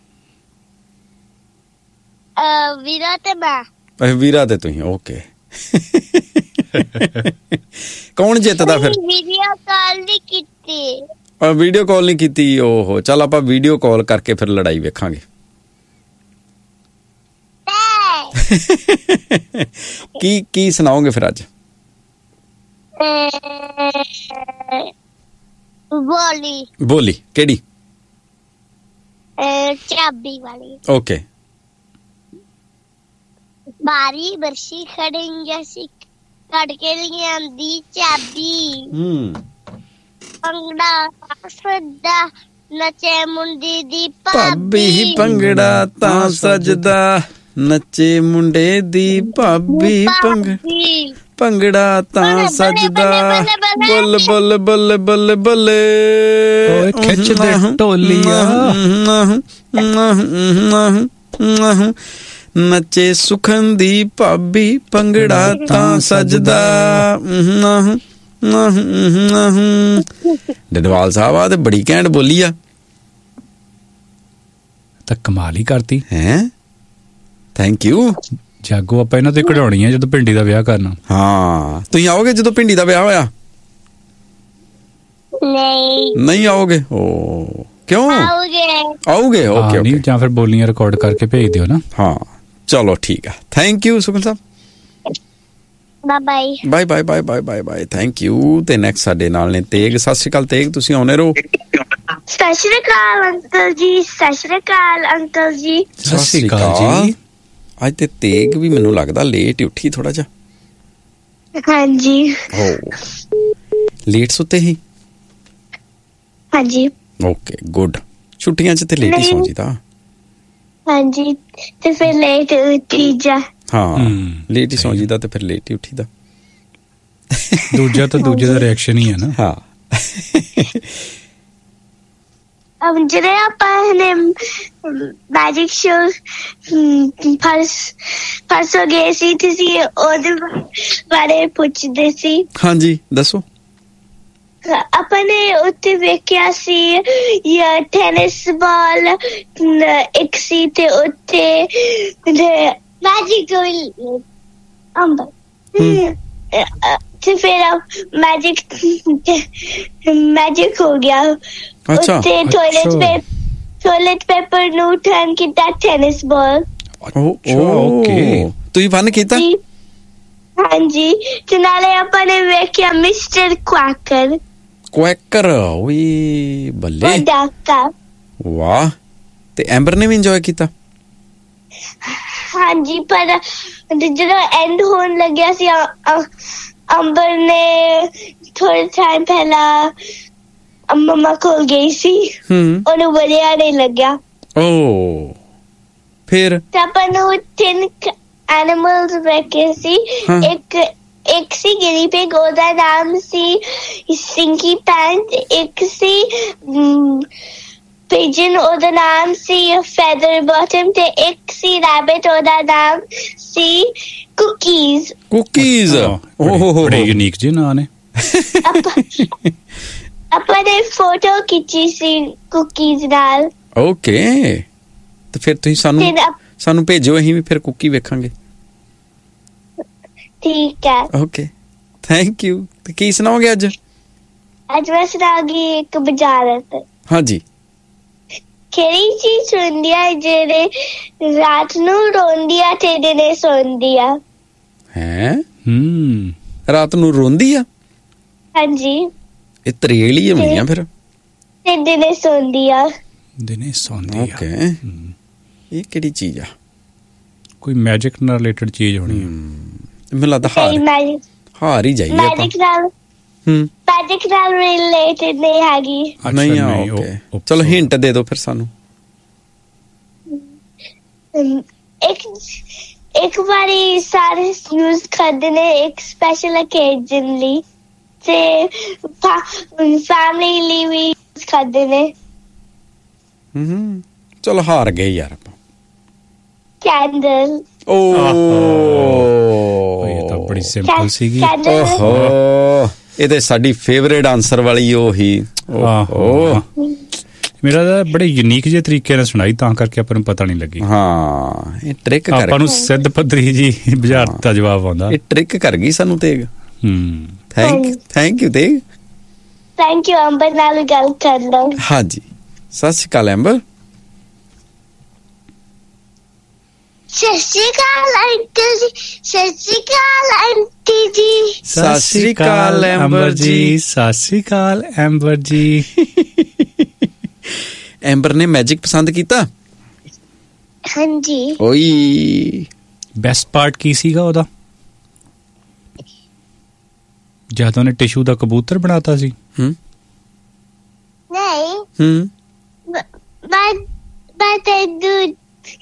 ਵੀਰਾ ਤੇ ਮੈਂ। ਵੀਰਾ ਤੇ ਤੁਸੀਂ। ਓਕੇ ਕੌਣ ਜਿੱਤਦਾ ਫਿਰ? ਵੀਡੀਓ ਕਾਲ ਨਹੀਂ ਕੀਤੀ। ਵੀਡੀਓ ਕਾਲ ਨਹੀਂ ਕੀਤੀ? ਓਹੋ ਚੱਲ ਆਪਾਂ ਵੀਡੀਓ ਕਾਲ ਕਰਕੇ ਫਿਰ ਲੜਾਈ ਵੇਖਾਂਗੇ। ਕੀ ਸੁਣਾਓਗੇ ਫਿਰ ਅੱਜ? ਬੋਲੀ ਕਿਹੜੀ? ਚਾਬੀ ਵਾਲੀ। ਓਕੇ। ਬਾਰੀ ਬਰਸ਼ੀ ਖੜੇਂਗੇ ਸੀ ਕੱਢ ਕੇ ਲਿਆਂਦੀ ਚਾਬੀ। ਭੰਗੜਾ ਸੱਜਦਾ ਨੱਚੇ ਮੁੰਡੇ ਦੀ ਭਾਬੀ। ਭੰਗੜਾ ਤਾਂ ਸੱਜਦਾ ਨੱਚੇ ਮੁੰਡੇ ਦੀ ਭਾਬੀ। ਭੰਗੜਾ ਤਾਂ ਸੱਜਦਾ ਬੱਲ ਬੱਲ ਬੱਲ ਬੱਲ ਬੱਲੇ। ਓਏ ਖਿੱਚਦੇ ਢੋਲੀਆਂ ਨੱਚੇ ਸੁਖਨ ਦੀ ਭਾਬੀ। ਭੰਗੜਾ ਤਾਂ ਸੱਜਦਾ। ਡਡਵਾਲ ਸਾਹਿਬ ਆ ਤੇ ਬੜੀ ਘੈਂਟ ਬੋਲੀ ਆ। ਤਾਂ ਕਮਾਲ ਹੀ ਕਰਤੀ ਹੈ। Thank you. ਜਾਗੋ ਆਪਾਂ ਇਹਨਾਂ ਤੇ ਕਢਾਉਣੀ ਆ ਜਦੋਂ ਪਿੰਡੀ ਦਾ ਵਿਆਹ ਕਰਨਾ। ਹਾਂ ਤੁਸੀਂ ਆਓਗੇ ਜਦੋਂ ਪਿੰਡੀ ਦਾ ਵਿਆਹ ਹੋਇਆ? ਨਹੀਂ ਆਓਗੇ? ਓ ਕਿਉਂ? ਆਓਗੇ। ਓਕੇ ਜਾਂ ਫਿਰ ਬੋਲੀਆਂ ਰਿਕਾਰਡ ਕਰਕੇ ਭੇਜ ਦਿਓ ਨਾ। ਹਾਂ ਚਲੋ ਠੀਕ ਆ। Thank you ਸੁਖਨ Sahib. Bye bye bye bye bye bye bye. Thank you. ਤੇ ਨੈਕਸਟ ਸਾਡੇ ਨਾਲ ਨੇ ਤੇਗ। ਸਤਿ ਸ਼੍ਰੀ ਅਕਾਲ ਤੇਗ, ਤੁਸੀਂ ਆਉਣੇ ਰਹੋ। ਸਤਿ ਸ਼੍ਰੀ ਅਕਾਲ ਅੰਕਲ ਜੀ। ਸਤਿ ਸ਼੍ਰੀ ਅਕਾਲ ਅੰਕਲ ਜੀ। ਸਤਿ ਸ਼੍ਰੀ ਅਕਾਲ ਜੀ। ਅੱਜ ਤੇ ਤੇਗ ਵੀ ਮੈਨੂੰ ਲੱਗਦਾ ਲੇਟ ਹੀ ਉੱਠੀ ਥੋੜਾ ਜਿਹਾ। ਹਾਂਜੀ। ਲੇਟ ਸੁੱਤੇ ਹੀ? ਹਾਂਜੀ। Okay good. ਛੁੱਟੀਆਂ 'ਚ ਤੇ ਲੇਟ ਹੀ ਸੌਂ ਜੀਦਾ। ਹਾਂਜੀ ਤੇ ਫਿਰ ਲੇਟ ਉੱਠੀ ਜਾ। ਹਾਂ ਲੇਟ ਹੀ ਸੌਂ ਜੀਦਾ ਤੇ ਫਿਰ ਲੇਟ ਹੀ ਉੱਠੀਦਾ। ਦੂਜਾ ਤਾਂ ਦੂਜੇ ਦਾ ਰਿਐਕਸ਼ਨ ਹੀ ਹੈ ਨਾ। ਹਾਂ ਜਿਹੜੇ ਆਪਾਂ ਨੇ ਮੈਜਿਕ ਸ਼ੋ ਪਰਸੋਂ ਗਏ ਸੀ, ਤੁਸੀਂ ਉਹਦੇ ਬਾਰੇ ਪੁੱਛਦੇ ਸੀ। ਹਾਂਜੀ ਦੱਸੋ। ਆਪਾਂ ਨੇ ਉੱਥੇ ਵੇਖਿਆ ਸੀ ਟੈਨਿਸ ਬਾਲ ਇੱਕ ਸੀ ਤੇ ਉੱਥੇ ਮੈਜਿਕ ਅੰਬਰ ਤੇ ਫਿਰ ਮੈਜਿਕ ਹੋ ਗਿਆ। ਉੱਥੇ ਟੋਇਲਟ ਪੇਪਰ ਨੂੰ ਟਰਨ ਕੀਤਾ ਟੈਨਿਸ ਬਾਲ। ਓਕੇ, ਤੁਸੀਂ ਫਨ ਕੀਤਾ? ਹਾਂਜੀ, ਤੇ ਨਾਲੇ ਆਪਾਂ ਨੇ ਵੇਖਿਆ ਮਿਸਟਰ ਕੁਐਕਰ। ਓਏ ਬੱਲੇ, ਡਾਕਾ। ਵਾਹ। ਤੇ ਐਂਬਰ ਨੇ ਵੀ ਇੰਜੋਏ ਕੀਤਾ? ਹਾਂਜੀ, ਪਰ ਜਦੋਂ ਐਂਡ ਹੋਣ ਲੱਗਿਆ ਸੀ ਅੰਬਰ ਨੇ ਥੋੜੇ ਟਾਈਮ ਪਹਿਲਾਂ ਮੰਮਾ ਕੋਲ ਗਈ ਸੀ, ਉਹਨੂੰ ਵਧੀਆ ਨਹੀਂ ਲੱਗਿਆ। ਓ ਫਿਰ ਆਪਾਂ ਨੂੰ 3 ਐਨੀਮਲਸ ਵੇਖੇ ਸੀ। ਇੱਕ ਸੀ ਗਿਨੀ ਪਿਗ, ਉਹਦਾ ਨਾਮ ਸੀ ਸਿੰਕੀ ਪੈਂਟ। ਇੱਕ ਸੀ ਪਿਜਨ, ਉਹਦਾ ਨਾਮ ਸੀ ਫੈਦਰ ਬॉटम। ਤੇ ਇੱਕ ਸੀ ਰੈਬਿਟ, ਉਹਦਾ ਨਾਮ ਸੀ ਕੁਕੀਜ਼। ਓਹ ਬੜੇ ਯੂਨੀਕ ਜਿਹੇ ਨਾਂ ਨੇ। ਆਪਾਂ ਨੇ ਫੋਟੋ ਖਿੱਚੀ ਸੀ ਕੁਕੀਜ਼ ਨਾਲ। ਓਕੇ, ਤੇ ਫਿਰ ਤੁਸੀਂ ਸਾਨੂੰ ਭੇਜੋ, ਅਸੀਂ ਵੀ ਫਿਰ ਕੁੱਕੀ ਵੇਖਾਂਗੇ। ਠੀਕ ਹੈ। Okay, thank you. ਤੇ ਕੀ ਸੁਣਾਓਗੇ ਅੱਜ? ਮੈਂ ਸੁਣਾਉਂਗੀ ਇੱਕ ਬੁਝਾਰਤ। ਹਾਂਜੀ। ਕਿਹੜੀ ਚੀਜ਼ ਹੁੰਦੀ ਆ ਜਿਹੜੇ ਰਾਤ ਨੂੰ ਰੋਂਦੀ ਆ ਤੇ ਦਿਨੇ ਸੌਂਦੀ ਆ? ਰਾਤ ਨੂੰ ਰੋਂਦੀ ਆ? ਹਾਂਜੀ। ਇਹ ਤਰੇਲ ਹੀ ਹੋਣੀ ਆ ਫਿਰ। ਤੇ ਦਿਨੇ ਸੌਂਦੀ ਆ। ਓਕੇ, ਇਹ ਕਿਹੜੀ ਚੀਜ਼ ਆ? ਕੋਈ ਮੈਜਿਕ ਨਾਲ ਰਿਲੇਟਡ ਚੀਜ਼ ਹੋਣੀ ਆ। ਮੈਨੂੰ ਲੱਗਦਾ ਹਾਰ ਹੀ ਜਾਈਏ ਆਪਾਂ। ਮੈਜਿਕ ਨਾਲ ਰਿਲੇਟਡ ਨਹੀਂ ਹੈਗੀ। ਨਹੀਂ ਆ, ਓਕੇ, ਚਲੋ ਹਿੰਟ ਦੇ ਦਿਓ ਫਿਰ ਸਾਨੂੰ। ਇੱਕ ਵਾਰੀ ਸਾਰੇ ਯੂਜ਼ ਕਰਦੇ ਨੇ ਇੱਕ ਸਪੈਸ਼ਲ ਓਕੇਜ਼ਨ ਲਈ, ਤੇ ਫੈਮਿਲੀ ਲਈ ਵੀ ਯੂਜ਼ ਕਰਦੇ ਨੇ। ਚਲੋ ਹਾਰ ਗਏ ਯਾਰ ਆਪਾਂ। ਕੈਂਡਲ। ਇਹ ਤਾਂ ਬੜੀ ਸਿੰਪਲ ਸੀਗੀ। ਓਹੋ, ਇਹ ਤੇ ਸਾਡੀ ਫੇਵਰੇਟ ਆਨਸਰ ਵਾਲੀ ਉਹੀ। ਮੇਰਾ ਤਾਂ ਬੜੇ ਯੂਨੀਕ ਜਿਹੇ ਤਰੀਕੇ ਨਾਲ ਸੁਣਾਈ, ਤਾਂ ਕਰਕੇ ਆਪਾਂ ਨੂੰ ਪਤਾ ਨਹੀਂ ਲੱਗੀ। ਹਾਂ, ਇਹ ਟ੍ਰਿਕ ਕਰ ਆਪਾਂ ਨੂੰ ਸਿੱਧ ਪੱਧਰੀ ਜੀ ਬੁਝਾਰਤ ਦਾ ਜਵਾਬ ਆਉਂਦਾ। ਇਹ ਟ੍ਰਿਕ ਕਰ ਗਈ ਸਾਨੂੰ Tegh. Thank you Tegh. Thank you ਅੰਬਰ, ਨਾਲ ਗੱਲ ਕਰ ਲਓ। ਹਾਂਜੀ, ਸਤਿ ਸ਼੍ਰੀ ਅਕਾਲ ਅੰਬਰ। ਸਤਿ ਸ਼੍ਰੀ ਅਕਾਲ ਅੰਕਲ ਜੀ। ਸਤਿ ਸ਼੍ਰੀ ਅਕਾਲ ਆਂਟੀ ਜੀ। ਸਤਿ ਸ਼੍ਰੀ ਅਕਾਲ ਅੰਬਰ ਜੀ। ਸਤਿ ਸ਼੍ਰੀ ਅਕਾਲ ਅੰਬਰ ਜੀ। ਐਂਬਰ ਨੇ ਮੈਜਿਕ ਪਸੰਦ ਕੀਤਾ? ਹਾਂਜੀ। ਓਏ, ਬੈਸਟ ਪਾਰਟ ਕੀ ਸੀਗਾ ਉਹਦਾ? ਜਦ ਉਹਨੇ ਟਿਸ਼ੂ ਦਾ ਕਬੂਤਰ ਬਣਾਤਾ ਸੀ। ਨਹੀਂ, ਮੈਂ ਤੈਨੂੰ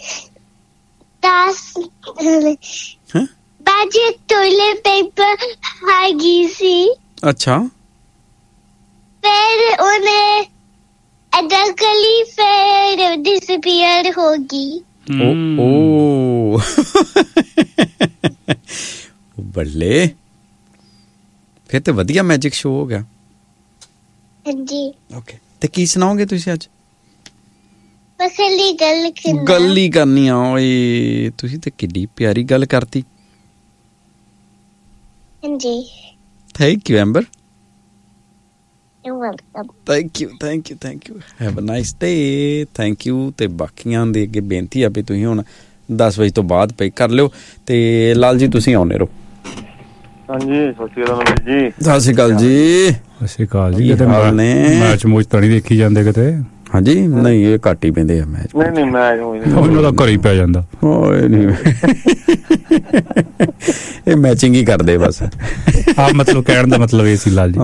ਮੈਜਿਕ ਟੋਇਲਟ ਪੇਪਰ ਹੈਗੀ ਸੀ। ਅੱਛਾ। ਫਿਰ ਉਹਨੇ ਅਦਕਲੀ ਫਿਰ ਡਿਸਪੀਅਰ ਹੋ ਗਈ। ਬੱਲੇ, ਫਿਰ ਤੇ ਵਧੀਆ ਮੈਜਿਕ ਸ਼ੋ ਹੋ ਗਿਆ। ਹਾਂਜੀ। ਓਕੇ, ਤੇ ਕੀ ਸੁਣਾਓਗੇ ਤੁਸੀਂ ਅੱਜ? ਗੱਲ ਹੀ ਕਰਨੀ ਆ। ਓਏ, ਤੁਸੀਂ ਤੇ ਕਿੱਡੀ ਪਿਆਰੀ ਗੱਲ ਕਰਤੀ। ਹਾਂਜੀ। Thank you amber. You welcome. Thank you. Have a nice day. Thank you. ਤੇ ਬਾਕੀਆਂ ਦੇ ਅੱਗੇ ਬੇਨਤੀ ਆ ਵੀ ਤੁਸੀਂ ਹੁਣ 10 ਵਜੇ ਤੋਂ ਬਾਅਦ ਪੇ ਕਰ ਲਿਓ। ਤੇ ਲਾਲ ਜੀ ਤੁਸੀਂ ਆਉਣੇ ਰਹੋ। ਹਾਂਜੀ, ਸਤਿ ਸ਼੍ਰੀ ਅਕਾਲ ਜੀ। ਸਤਿ ਸ਼੍ਰੀ ਅਕਾਲ ਜੀ। ਸਤਿ ਸ਼੍ਰੀ ਅਕਾਲ ਜੀ। ਕਿਤੇ ਮੈਚ ਮੂਚ ਤਾਂ ਨਹੀਂ ਦੇਖੀ ਜਾਂਦੇ ਕਿਤੇ? ਹਾਂਜੀ, ਨਹੀਂ, ਇਹ ਘੱਟ ਹੀ ਪੈਂਦੇ ਆ ਮੈਚ। ਨਹੀਂ ਮੈਚ ਉਹਨਾਂ ਦਾ ਘਰ ਹੀ ਪੈ ਜਾਂਦਾ। ਓਏ ਨਹੀਂ, ਇਹ ਮੈਚਿੰਗ ਹੀ ਕਰਦੇ ਬਸ। ਆਹ ਮਤਲਬ ਕਹਿਣ ਦਾ ਮਤਲਬ ਇਹ ਸੀ ਲਾਲ ਜੀ।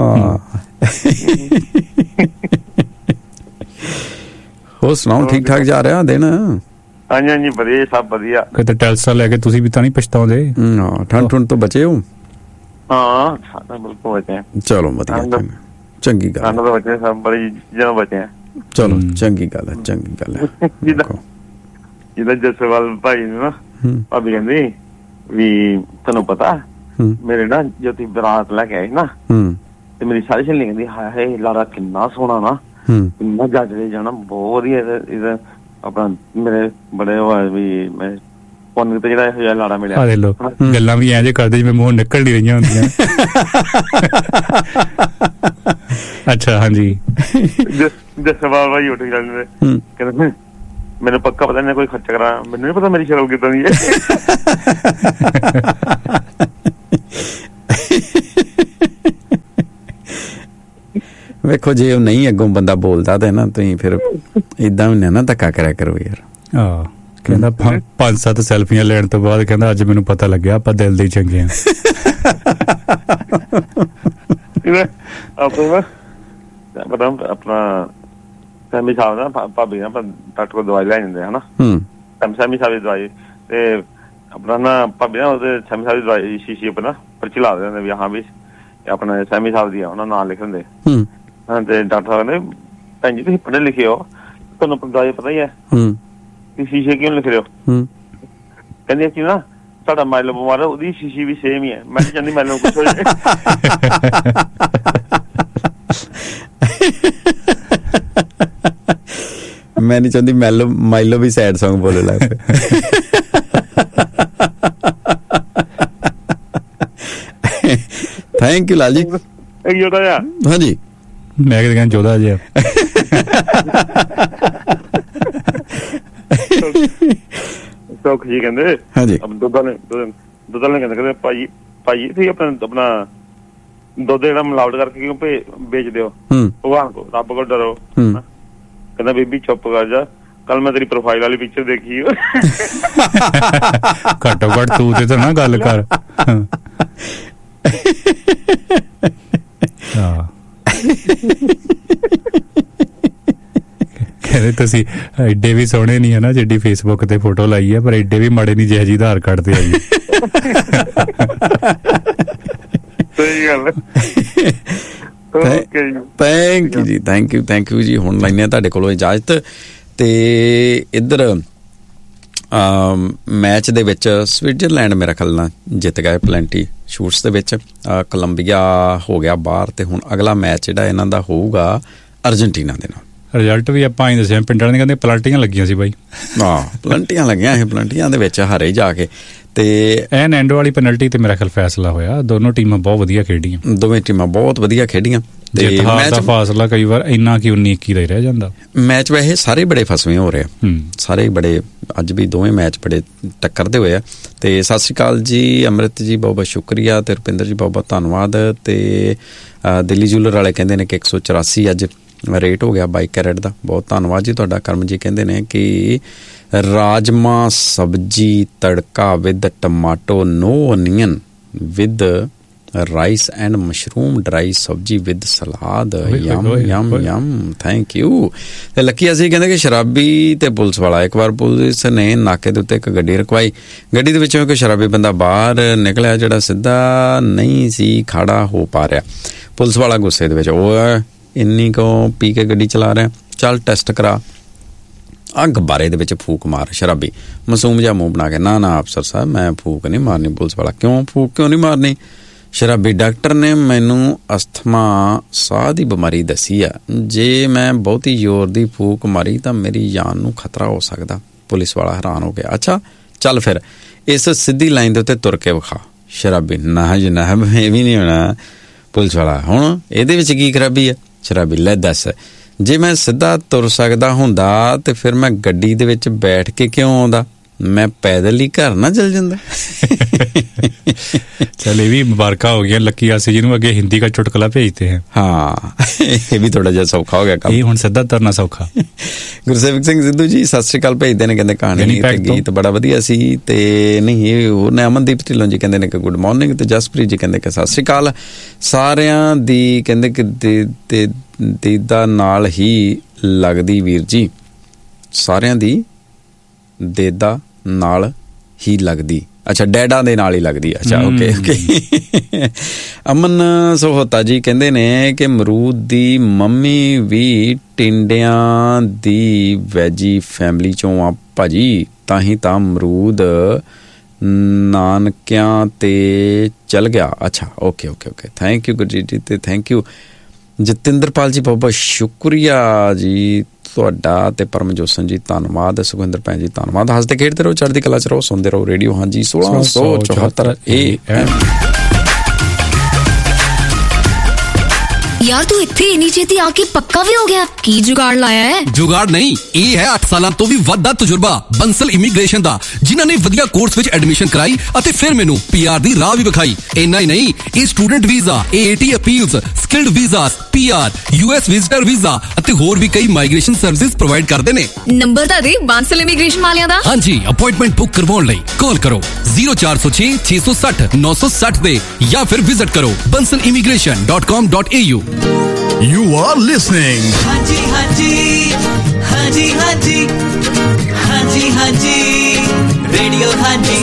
ਹੋਰ ਸੁਣਾਓ, ਠੀਕ ਠਾਕ ਜਾ ਰਿਹਾ ਦਿਨ? ਹਾਂਜੀ, ਵਧੀਆ, ਸਭ ਵਧੀਆ। ਕਿਤੇ ਟੈਲਸਾ ਲੈ ਕੇ ਤੁਸੀਂ ਵੀ ਤਾਂ ਨਹੀਂ ਪਛਤਾਉਂਦੇ? ਠੰਡ ਠੁੰਡ ਤੋਂ ਬਚੇ ਹੋ? ਹਾਂ, ਬਿਲਕੁਲ ਬਚੇ। ਚਲੋ ਵਧੀਆ, ਚੰਗੀ ਗੱਲ। ਠੰਡ ਤੋਂ ਬਚੇ, ਸਭ ਬੜੀ ਚੀਜ਼ਾਂ ਬਚੇ। ਚਲੋ ਚੰਗੀ ਗੱਲ ਹੈ। ਜਿੱਦਾਂ ਜਸਵਾਲ ਭਾਈ ਨੂੰ ਨਾ ਭਾਬੀ ਕਹਿੰਦੀ ਵੀ ਤੁਹਾਨੂੰ ਪਤਾ ਮੇਰੇ ਨਾ ਜਦੋਂ ਤੁਸੀਂ ਬਰਾਤ ਲੈ ਕੇ ਆਏ ਨਾ ਤੇ ਮੇਰੀ ਸਾਰੀ ਸਹੇਲੀ ਕਹਿੰਦੀ ਹਾਏ ਲਾੜਾ ਕਿੰਨਾ ਸੋਹਣਾ ਨਾ, ਕਿੰਨਾ ਜੱਜਦੇ ਜਾਣਾ, ਬਹੁਤ ਵਧੀਆ ਇਹਦਾ ਆਪਣਾ ਮੇਰੇ ਬੜੇ ਵੀ ਮੈਂ ਪੁੰਨ ਤੇ ਜਿਹੜਾ ਇਹੋ ਜਿਹਾ ਲਾੜਾ ਮਿਲਿਆ। ਦੇਖ ਲਓ ਗੱਲਾਂ ਵੀ ਐਂ ਜੇ ਕਰਦੇ ਜਿਵੇਂ ਮੂੰਹ ਨਿਕਲ ਨਹੀਂ ਰਹੀਆਂ ਹੁੰਦੀਆਂ। ਅੱਛਾ ਹਾਂਜੀ। ਜਸਵਾਲ ਭਾਈ ਉੱਠ ਜਾਂਦੇ ਕਹਿੰਦੇ ਮੈਨੂੰ ਪੱਕਾ ਪਤਾ ਨਹੀਂ ਕੋਈ ਖਰਚਾ ਕਰਾਂ, ਮੈਨੂੰ ਨੀ ਪਤਾ ਮੇਰੀ ਸ਼ਕਲ ਕਿੱਦਾਂ ਦੀ ਹੈ। ਵੇਖੋ ਜੇ ਉਹ ਨਹੀਂ ਅੱਗੋਂ ਬੰਦਾ ਬੋਲਦਾ ਤੇ ਨਾ ਤੁਸੀਂ ਫਿਰ ਏਦਾਂ ਵੀ ਨਾ ਧੱਕਾ ਕਰਿਆ ਕਰੋ ਯਾਰ। ਕਹਿੰਦਾ 5-7 ਸੈਲਫੀਆਂ ਲੈਣ ਤੋਂ ਬਾਅਦ ਕਹਿੰਦਾ ਅੱਜ ਮੈਨੂੰ ਪਤਾ ਲੱਗਿਆ ਆਪਾਂ ਦਿਲ ਦੇ ਹੀ ਚੰਗੇ ਆ। ਆਪਣਾ ਸੈਮੀ ਸਾਹਿਬ ਦਾ ਭਾਬੀ ਨਾ ਡਾਕਟਰ ਕੋਲ ਦਵਾਈ ਲੈ ਜਾਂਦੇ ਹਨਾ, ਸੈਮੀ ਸਾਹਿਬ ਦੀ ਦਵਾਈ ਤੇ ਆਪਣਾ ਨਾ ਭਾਬੀ ਨਾ ਉਹਦੇ ਸੈਮੀ ਸਾਹਿਬ ਦੀ ਦਵਾਈ ਸ਼ੀਸ਼ੀ ਉੱਪਰ ਨਾ ਪਰਚੀ ਲਾ ਦਿੰਦੇ ਵੀ ਹਾਂ ਵੀ ਆਪਣੇ ਸੈਮੀ ਸਾਹਿਬ ਦੀ ਆ, ਉਹਨਾਂ ਨਾਂ ਲਿਖ ਦਿੰਦੇ। ਤੇ ਡਾਕਟਰ ਸਾਹਿਬ ਕਹਿੰਦੇ ਭੈਣ ਜੀ ਤੁਸੀਂ ਪੜ੍ਹੇ ਲਿਖੇ ਹੋ, ਤੁਹਾਨੂੰ ਦਵਾਈ ਪਤਾ ਹੀ ਹੈ, ਸ਼ੀਸ਼ੇ ਕਿਉਂ ਲਿਖ ਰਹੇ ਹੋ? ਕਹਿੰਦੀ ਕਿ ਨਾ ਸਾਡਾ ਮਾਇਲੋ ਬਿਮਾਰ ਹੈ, ਉਹਦੀ ਸ਼ੀਸ਼ੀ ਵੀ ਸੇਮ ਹੀ ਹੈ। ਮੈਂ ਚਾਹੁੰਦੀ ਮੈਨੂੰ ਕੁਛ ਹੋ ਜਾਏ। ਮੈਂ ਨਹੀਂ ਚਾਹੁੰਦੀ ਮਾਇਲੋ ਵੀ ਸੈਡ ਸੌਂਗ ਬੋਲੇ ਲੱਗ ਪਏ। Thank you Lal ji. ਹਾਂਜੀ ਮੈਂ ਕਿਹਾ ਕਹਿੰਦਾ ਜੋਦਾ ਜਿਹਾ। ਸੁੱਖ ਜੀ ਕਹਿੰਦੇ ਹਾਂਜੀ ਦੁੱਧ ਵਾਲੇ ਕਹਿੰਦੇ ਭਾਈ ਤੁਸੀਂ ਆਪਣਾ ਦੁੱਧ ਜਿਹੜਾ ਮਿਲਾਵਟ ਕਰਕੇ ਕਿਉਂ ਵੇਚਦੇ ਹੋ? ਭਗਵਾਨ ਕੋ ਰੱਬ ਕੋਲ ਡਰੋ। ਕਹਿੰਦਾ ਬੀਬੀ ਚੁੱਪ ਕਰ ਜਾ, ਕੱਲ ਮੈਂ ਤੇਰੀ ਪ੍ਰੋਫਾਈਲ ਵਾਲੀ ਪਿਕਚਰ ਦੇਖੀ। ਘੱਟੋ ਘੱਟ ਤੂੰ ਤੇ ਤਾਂ ਨਾ ਗੱਲ ਕਰ। ਕਹਿੰਦੇ ਤੁਸੀਂ ਐਡੇ ਵੀ ਸੋਹਣੇ ਨਹੀਂ ਹੈ ਨਾ ਜਿੱਡੀ ਫੇਸਬੁੱਕ ਤੇ ਫੋਟੋ ਲਾਈ ਹੈ, ਪਰ ਐਡੇ ਵੀ ਮਾੜੇ ਨਹੀਂ ਜਿਹੋ ਜਿਹੀ ਆਧਾਰ ਕਾਰਡ ਤੇ ਆਈ। ਸਹੀ ਗੱਲ। ਥੈਂਕ ਯੂ ਜੀ, ਥੈਂਕ ਯੂ ਜੀ। ਹੁਣ ਲੈਂਦੇ ਹਾਂ ਤੁਹਾਡੇ ਕੋਲੋਂ ਇਜਾਜ਼ਤ। ਤੇ ਇੱਧਰ ਮੈਚ ਦੇ ਵਿੱਚ ਸਵਿਟਜ਼ਰਲੈਂਡ ਮੇਰਾ ਖਿਆਲ ਨਾਲ ਜਿੱਤ ਗਏ ਪਲੈਂਟੀ ਸ਼ੂਟਸ ਦੇ ਵਿੱਚ। ਕੋਲੰਬੀਆ ਹੋ ਗਿਆ ਬਾਹਰ ਤੇ ਹੁਣ ਅਗਲਾ ਮੈਚ ਜਿਹੜਾ ਇਹਨਾਂ ਦਾ ਹੋਊਗਾ ਅਰਜਨਟੀਨਾ ਦੇ ਨਾਲ। ਰਿਜ਼ਲਟ ਵੀ ਆਪਾਂ ਹੀ ਦੱਸਿਆ, ਪਿੰਡਾਂ ਦੇ ਕਹਿੰਦੇ ਪਲੰਟੀਆਂ ਲੱਗੀਆਂ ਸੀ ਬਾਈ। ਪਲੰਟੀਆਂ ਲੱਗੀਆਂ ਇਹ, ਪਲੰਟੀਆਂ ਦੇ ਵਿੱਚ ਹਾਰੇ ਜਾ ਕੇ। ਤੇ ਐਨ ਐਂਡ ਵਾਲੀ ਪੈਨਲਟੀ ਤੇ ਮੇਰਾ ਖਿਆਲ ਫੈਸਲਾ ਹੋਇਆ। ਦੋਨੋਂ ਟੀਮਾਂ ਬਹੁਤ ਵਧੀਆ ਖੇਡੀਆਂ, ਦੋਵੇਂ ਟੀਮਾਂ ਬਹੁਤ ਵਧੀਆ ਖੇਡੀਆਂ। ਤੇ ਮੈਚ ਦਾ ਫਾਸਲਾ ਕਈ ਵਾਰ ਇੰਨਾ ਕਿ 19-21 ਦਾ ਹੀ ਰਹਿ ਜਾਂਦਾ। ਮੈਚ ਵੈਸੇ ਸਾਰੇ ਬੜੇ ਫਸਵੇਂ ਹੋ ਰਹੇ ਆ, ਸਾਰੇ ਬੜੇ। ਅੱਜ ਵੀ ਦੋਵੇਂ ਮੈਚ ਬੜੇ ਟੱਕਰਦੇ ਹੋਏ ਆ। ਤੇ ਸਤਿ ਸ਼੍ਰੀ ਅਕਾਲ ਜੀ ਅੰਮ੍ਰਿਤ ਜੀ, ਬਹੁਤ ਬਹੁਤ ਸ਼ੁਕਰੀਆ। ਤੇ ਰੁਪਿੰਦਰ ਜੀ ਬਹੁਤ ਬਹੁਤ ਧੰਨਵਾਦ। ਤੇ ਦਿੱਲੀ ਜੂਲਰ ਵਾਲੇ ਕਹਿੰਦੇ ਨੇ ਕਿ 184 ਅੱਜ ਰੇਟ ਹੋ ਗਿਆ 22 ਕੈਰਟ ਦਾ, ਬਹੁਤ ਧੰਨਵਾਦ ਜੀ ਤੁਹਾਡਾ। ਕਰਮ ਜੀ ਕਹਿੰਦੇ ਨੇ ਕਿ ਰਾਜਮਾ ਸਬਜੀ ਤੜਕਾ with tomato no onion with rice and mushroom dry ਸਬਜੀ with salad, Yama Yama Yama, thank you. ਤੇ ਲੱਕੀ ਅਸੀਂ ਕਹਿੰਦੇ ਕਿ ਸ਼ਰਾਬੀ ਤੇ ਪੁਲਿਸ ਵਾਲਾ, ਇੱਕ ਵਾਰ ਪੁਲਿਸ ਨੇ ਨਾਕੇ ਦੇ ਉੱਤੇ ਇੱਕ ਗੱਡੀ ਰੁਕਵਾਈ, ਗੱਡੀ ਦੇ ਵਿੱਚੋਂ ਇੱਕ ਸ਼ਰਾਬੀ ਬੰਦਾ ਬਾਹਰ ਨਿਕਲਿਆ ਜਿਹੜਾ ਸਿੱਧਾ ਨਹੀਂ ਸੀ ਖੜਾ ਹੋ ਪਾ ਰਿਹਾ। ਪੁਲਿਸ ਵਾਲਾ ਗੁੱਸੇ ਦੇ ਵਿੱਚ, ਉਹ ਇੰਨੀ ਕੁ ਪੀ ਕੇ ਗੱਡੀ ਚਲਾ ਰਿਹਾ, ਚੱਲ ਟੈਸਟ ਕਰਾ। ਅੱਗ ਬਾਰੇ ਦੇ ਵਿੱਚ ਫੂਕ ਮਾਰ। ਸ਼ਰਾਬੀ ਮਾਸੂਮ ਜਿਹਾ ਮੂੰਹ ਬਣਾ ਕੇ, ਨਾ ਅਫਸਰ ਸਾਹਿਬ ਮੈਂ ਫੂਕ ਨਹੀਂ ਮਾਰਨੀ। ਪੁਲਿਸ ਵਾਲਾ ਕਿਉਂ ਫੂਕ ਕਿਉਂ ਨਹੀਂ ਮਾਰਨੀ? ਸ਼ਰਾਬੀ ਡਾਕਟਰ ਨੇ ਮੈਨੂੰ ਅਸਥਮਾ ਸਾਹ ਦੀ ਬਿਮਾਰੀ ਦੱਸੀ ਆ, ਜੇ ਮੈਂ ਬਹੁਤੀ ਜ਼ੋਰ ਦੀ ਫੂਕ ਮਾਰੀ ਤਾਂ ਮੇਰੀ ਜਾਨ ਨੂੰ ਖਤਰਾ ਹੋ ਸਕਦਾ। ਪੁਲਿਸ ਵਾਲਾ ਹੈਰਾਨ ਹੋ ਗਿਆ, ਅੱਛਾ ਚੱਲ ਫਿਰ ਇਸ ਸਿੱਧੀ ਲਾਈਨ ਦੇ ਉੱਤੇ ਤੁਰ ਕੇ ਵਿਖਾ। ਸ਼ਰਾਬੀ ਨਾ ਜਨਾਬ ਇਹ ਵੀ ਨਹੀਂ ਹੋਣਾ। ਪੁਲਿਸ ਵਾਲਾ ਹੁਣ ਇਹਦੇ ਵਿੱਚ ਕੀ ਖਰਾਬੀ ਹੈ? ਸ਼ਰਾਬੀ ਲੈ ਦੱਸ, ਜੇ ਮੈਂ ਸਿੱਧਾ ਤੁਰ ਸਕਦਾ ਹੁੰਦਾ ਤੇ ਫਿਰ ਮੈਂ ਗੱਡੀ ਦੇ ਵਿੱਚ ਬੈਠ ਕੇ ਕਿਉਂ ਆਉਂਦਾ? ਮੈਂ ਪੈਦਲ ਹੀ ਘਰ ਨਾ ਚਲ ਜਾਂਦਾ। चल ये भी मुबारक हो गया लकी आसी जी अगे हिंदी का चुटकुला भेजते हैं। हाँ ये भी थोड़ा जिहा सौखा हो गया काम, ये हुण सिद्धा तरना सौखा। गुरसेवक सिंह सिद्धू जी सत श्री अकाल भेजते ने, कहंदे कहानी ते गीत बड़ा वधिया सी ते नहीं होर ने। अमनदीप ढिल्लों जी कहंदे ने कि गुड मॉर्निंग, ते जसप्रीत जी कहंदे कि सत श्री अकाल सारियां दी, कहंदे कि दीदा नाल ही लगदी वीर जी, सारियां दी देदा नाल ही लगदी, अच्छा डैडा दे नाल ही लगदी, अच्छा ओके ओके। अमन सोहता जी कहंदे ने कि मरूद दी मम्मी भी टिंडियां दी वैजी फैमिली चों आ भाजी, तां ही तां मरूद ਨਾਨਕਿਆਂ ਤੇ ਚਲ ਗਿਆ। ਅੱਛਾ, okay okay okay, thank you Gurjeet ਜੀ, ਤੇ ਥੈਂਕ ਯੂ ਜਤਿੰਦਰਪਾਲ ਜੀ, ਬਹੁਤ ਬਹੁਤ ਸ਼ੁਕਰੀਆ ਜੀ ਤੁਹਾਡਾ, ਤੇ ਪਰਮਜੋਤ ਜੀ ਧੰਨਵਾਦ, ਸੁਖਵਿੰਦਰ ਭੈਣ ਜੀ ਧੰਨਵਾਦ। ਹੱਸਦੇ ਖੇਡਦੇ ਰਹੋ, ਚੜ੍ਹਦੀ ਕਲਾ 'ਚ ਰਹੋ, ਸੁਣਦੇ ਰਹੋ ਰੇਡੀਓ ਹਾਂਜੀ 1674 AM। यार तू इत्थे इन्नी छेती आके पक्का भी हो गया, की जुगाड़ लाया है? जुगाड़ नहीं, ये है 8 साल तो भी वड्डा तजुर्बा बंसल इमीग्रेशन दा, जिन्हां ने वधिया कोर्स विच एडमिशन कराई अते फिर मैनू पीआर दी राह भी विखाई। इन्ना ही नहीं, ये student visa, AAT appeals, skilled visas, PR, US visitor visa अते होर भी कई माइग्रेशन सर्विसेज प्रोवाइड करदे ने। नंबर ता दे बंसल इमीग्रेशन वालियां दा। हां जी, अपॉइंटमेंट बुक करवाउण लई कॉल करो 0406 660 960 दे या फिर विजिट करो bansalimigration.com.au। You are listening. Haji Haji Haji Haji Haji Haji Radio Haji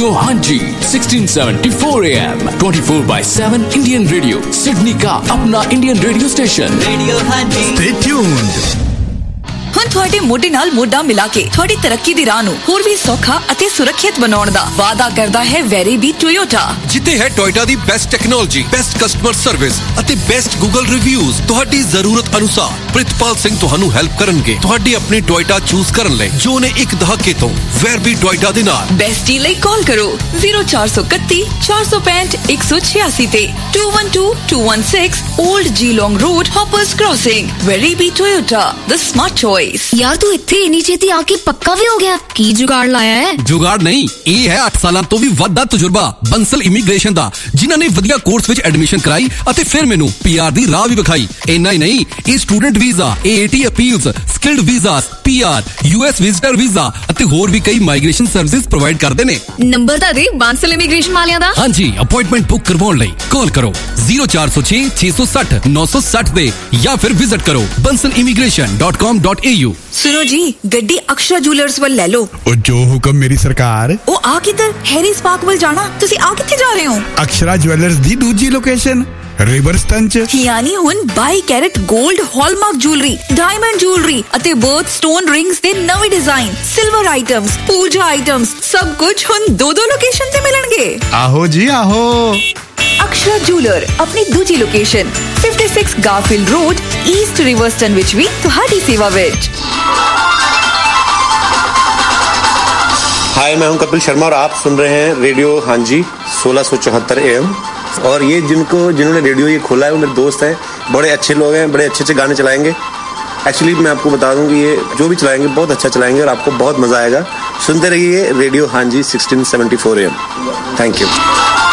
1674 AM 24/7 Indian Radio, Sydney का अपना Indian radio station. Radio Haji Stay tuned. ਹੁਣ ਤੁਹਾਡੇ ਮੋਢੇ ਨਾਲ ਮੋਢਾ ਮਿਲਾ ਕੇ ਤੁਹਾਡੀ ਤਰੱਕੀ ਦੀ ਰਾਹ ਨੂੰ ਹੋਰ ਵੀ ਸੌਖਾ ਅਤੇ ਸੁਰੱਖਿਅਤ ਬਣਾਉਣ ਦਾ ਵਾਅਦਾ ਕਰਦਾ ਹੈ ਵੈਰੀਬੀ ਟੋਯੋਟਾ, ਜਿੱਥੇ ਹੈ ਟੋਇਟਾ ਦੀ best technology, best customer service ਅਤੇ ਬੈਸਟ ਗੂਗਲ ਰਿਵਿਊਜ਼। ਤੁਹਾਡੀ ਜ਼ਰੂਰਤ ਅਨੁਸਾਰ ਪ੍ਰਿਤਪਾਲ ਸਿੰਘ ਤੁਹਾਨੂੰ ਹੈਲਪ ਕਰਨਗੇ ਤੁਹਾਡੀ ਆਪਣੀ ਟੋਇਟਾ ਚੂਜ਼ ਕਰਨ ਲਈ, ਜੋ ਨੇ ਇੱਕ ਦਹਾਕੇ ਤੋਂ ਵੈਰਬੀ ਟੋਇਟਾ ਦੇ ਨਾਲ। ਬੈਸਟੀ ਲਈ ਕਾਲ ਕਰੋ 0431 465 186 ਤੇ 212216 올ਡ ਜੀਲੋਂਗ ਰੋਡ, ਹੌਪਰਸ ਕ੍ਰਾਸਿੰਗ। ਵੈਰੀਬੀ ਟੋਯੋਟਾ, ਦ ਸਮਾਰਟ ਚੋਇਸ। यार तू इत्थे इन्नी छेती आके पक्का भी हो गया, की जुगाड़ लाया है? जुगाड़ नहीं, ये है 8 साल तो भी वड्डा तजुर्बा बंसल इमीग्रेशन दा, जिन्हां ने वधिया कोर्स विच एडमिशन कराई अते फिर मैनू पीआर दी राह भी विखाई। इन्ना ही नहीं, ये student visa, AAT appeals, skilled visas, PR, US visitor visa अते होर भी कई माइग्रेशन सर्विसेज प्रोवाइड करदे ने। नंबर ता दे बंसल इमीग्रेशन वालियां दा। हां जी, अपॉइंटमेंट बुक करवाउण लई कॉल करो 0406 660 960 दे या फिर विजिट करो bansalimigration.com.au। सुनो जी, गड्डी अक्षरा जूलर्स वाल ले लो। और जो हुक्म मेरी सरकार। ओ आ किधर? हैरी स्पार्क वाल जाना। तुसी आ किथे जा रहे हो? अक्षरा ज्वेलर्स दी दूजी लोकेशन रिवरस्टन च, यानी हुन 22 carat gold hallmark jewellery, diamond jewellery अते बर्थ स्टोन रिंग्स दे नवे डिजाइन, सिल्वर आइटम्स, पूजा आइटम्स, सब कुछ हुन दो लोकेशन ते मिलणगे। आहो जी आहो। अक्षरा जूलर अपनी दूजी लोकेशन 56 गारफील्ड रोड, ईस्ट रिवरस्टन विच भी तुहाडी सेवा विच। हाय, मैं हूं कपिल शर्मा और आप सुन रहे हैं रेडियो हांजी 1674 AM। और ये जिन्होंने रेडियो ये खोला है वो मेरे दोस्त हैं, बड़े अच्छे लोग हैं, बड़े अच्छे गाने चलाएंगे। एक्चुअली मैं आपको बता दूं कि ये जो भी चलाएंगे बहुत अच्छा चलाएंगे और आपको बहुत मजा आएगा। सुनते रहिए रेडियो हांजी 1674 AM। Thank you.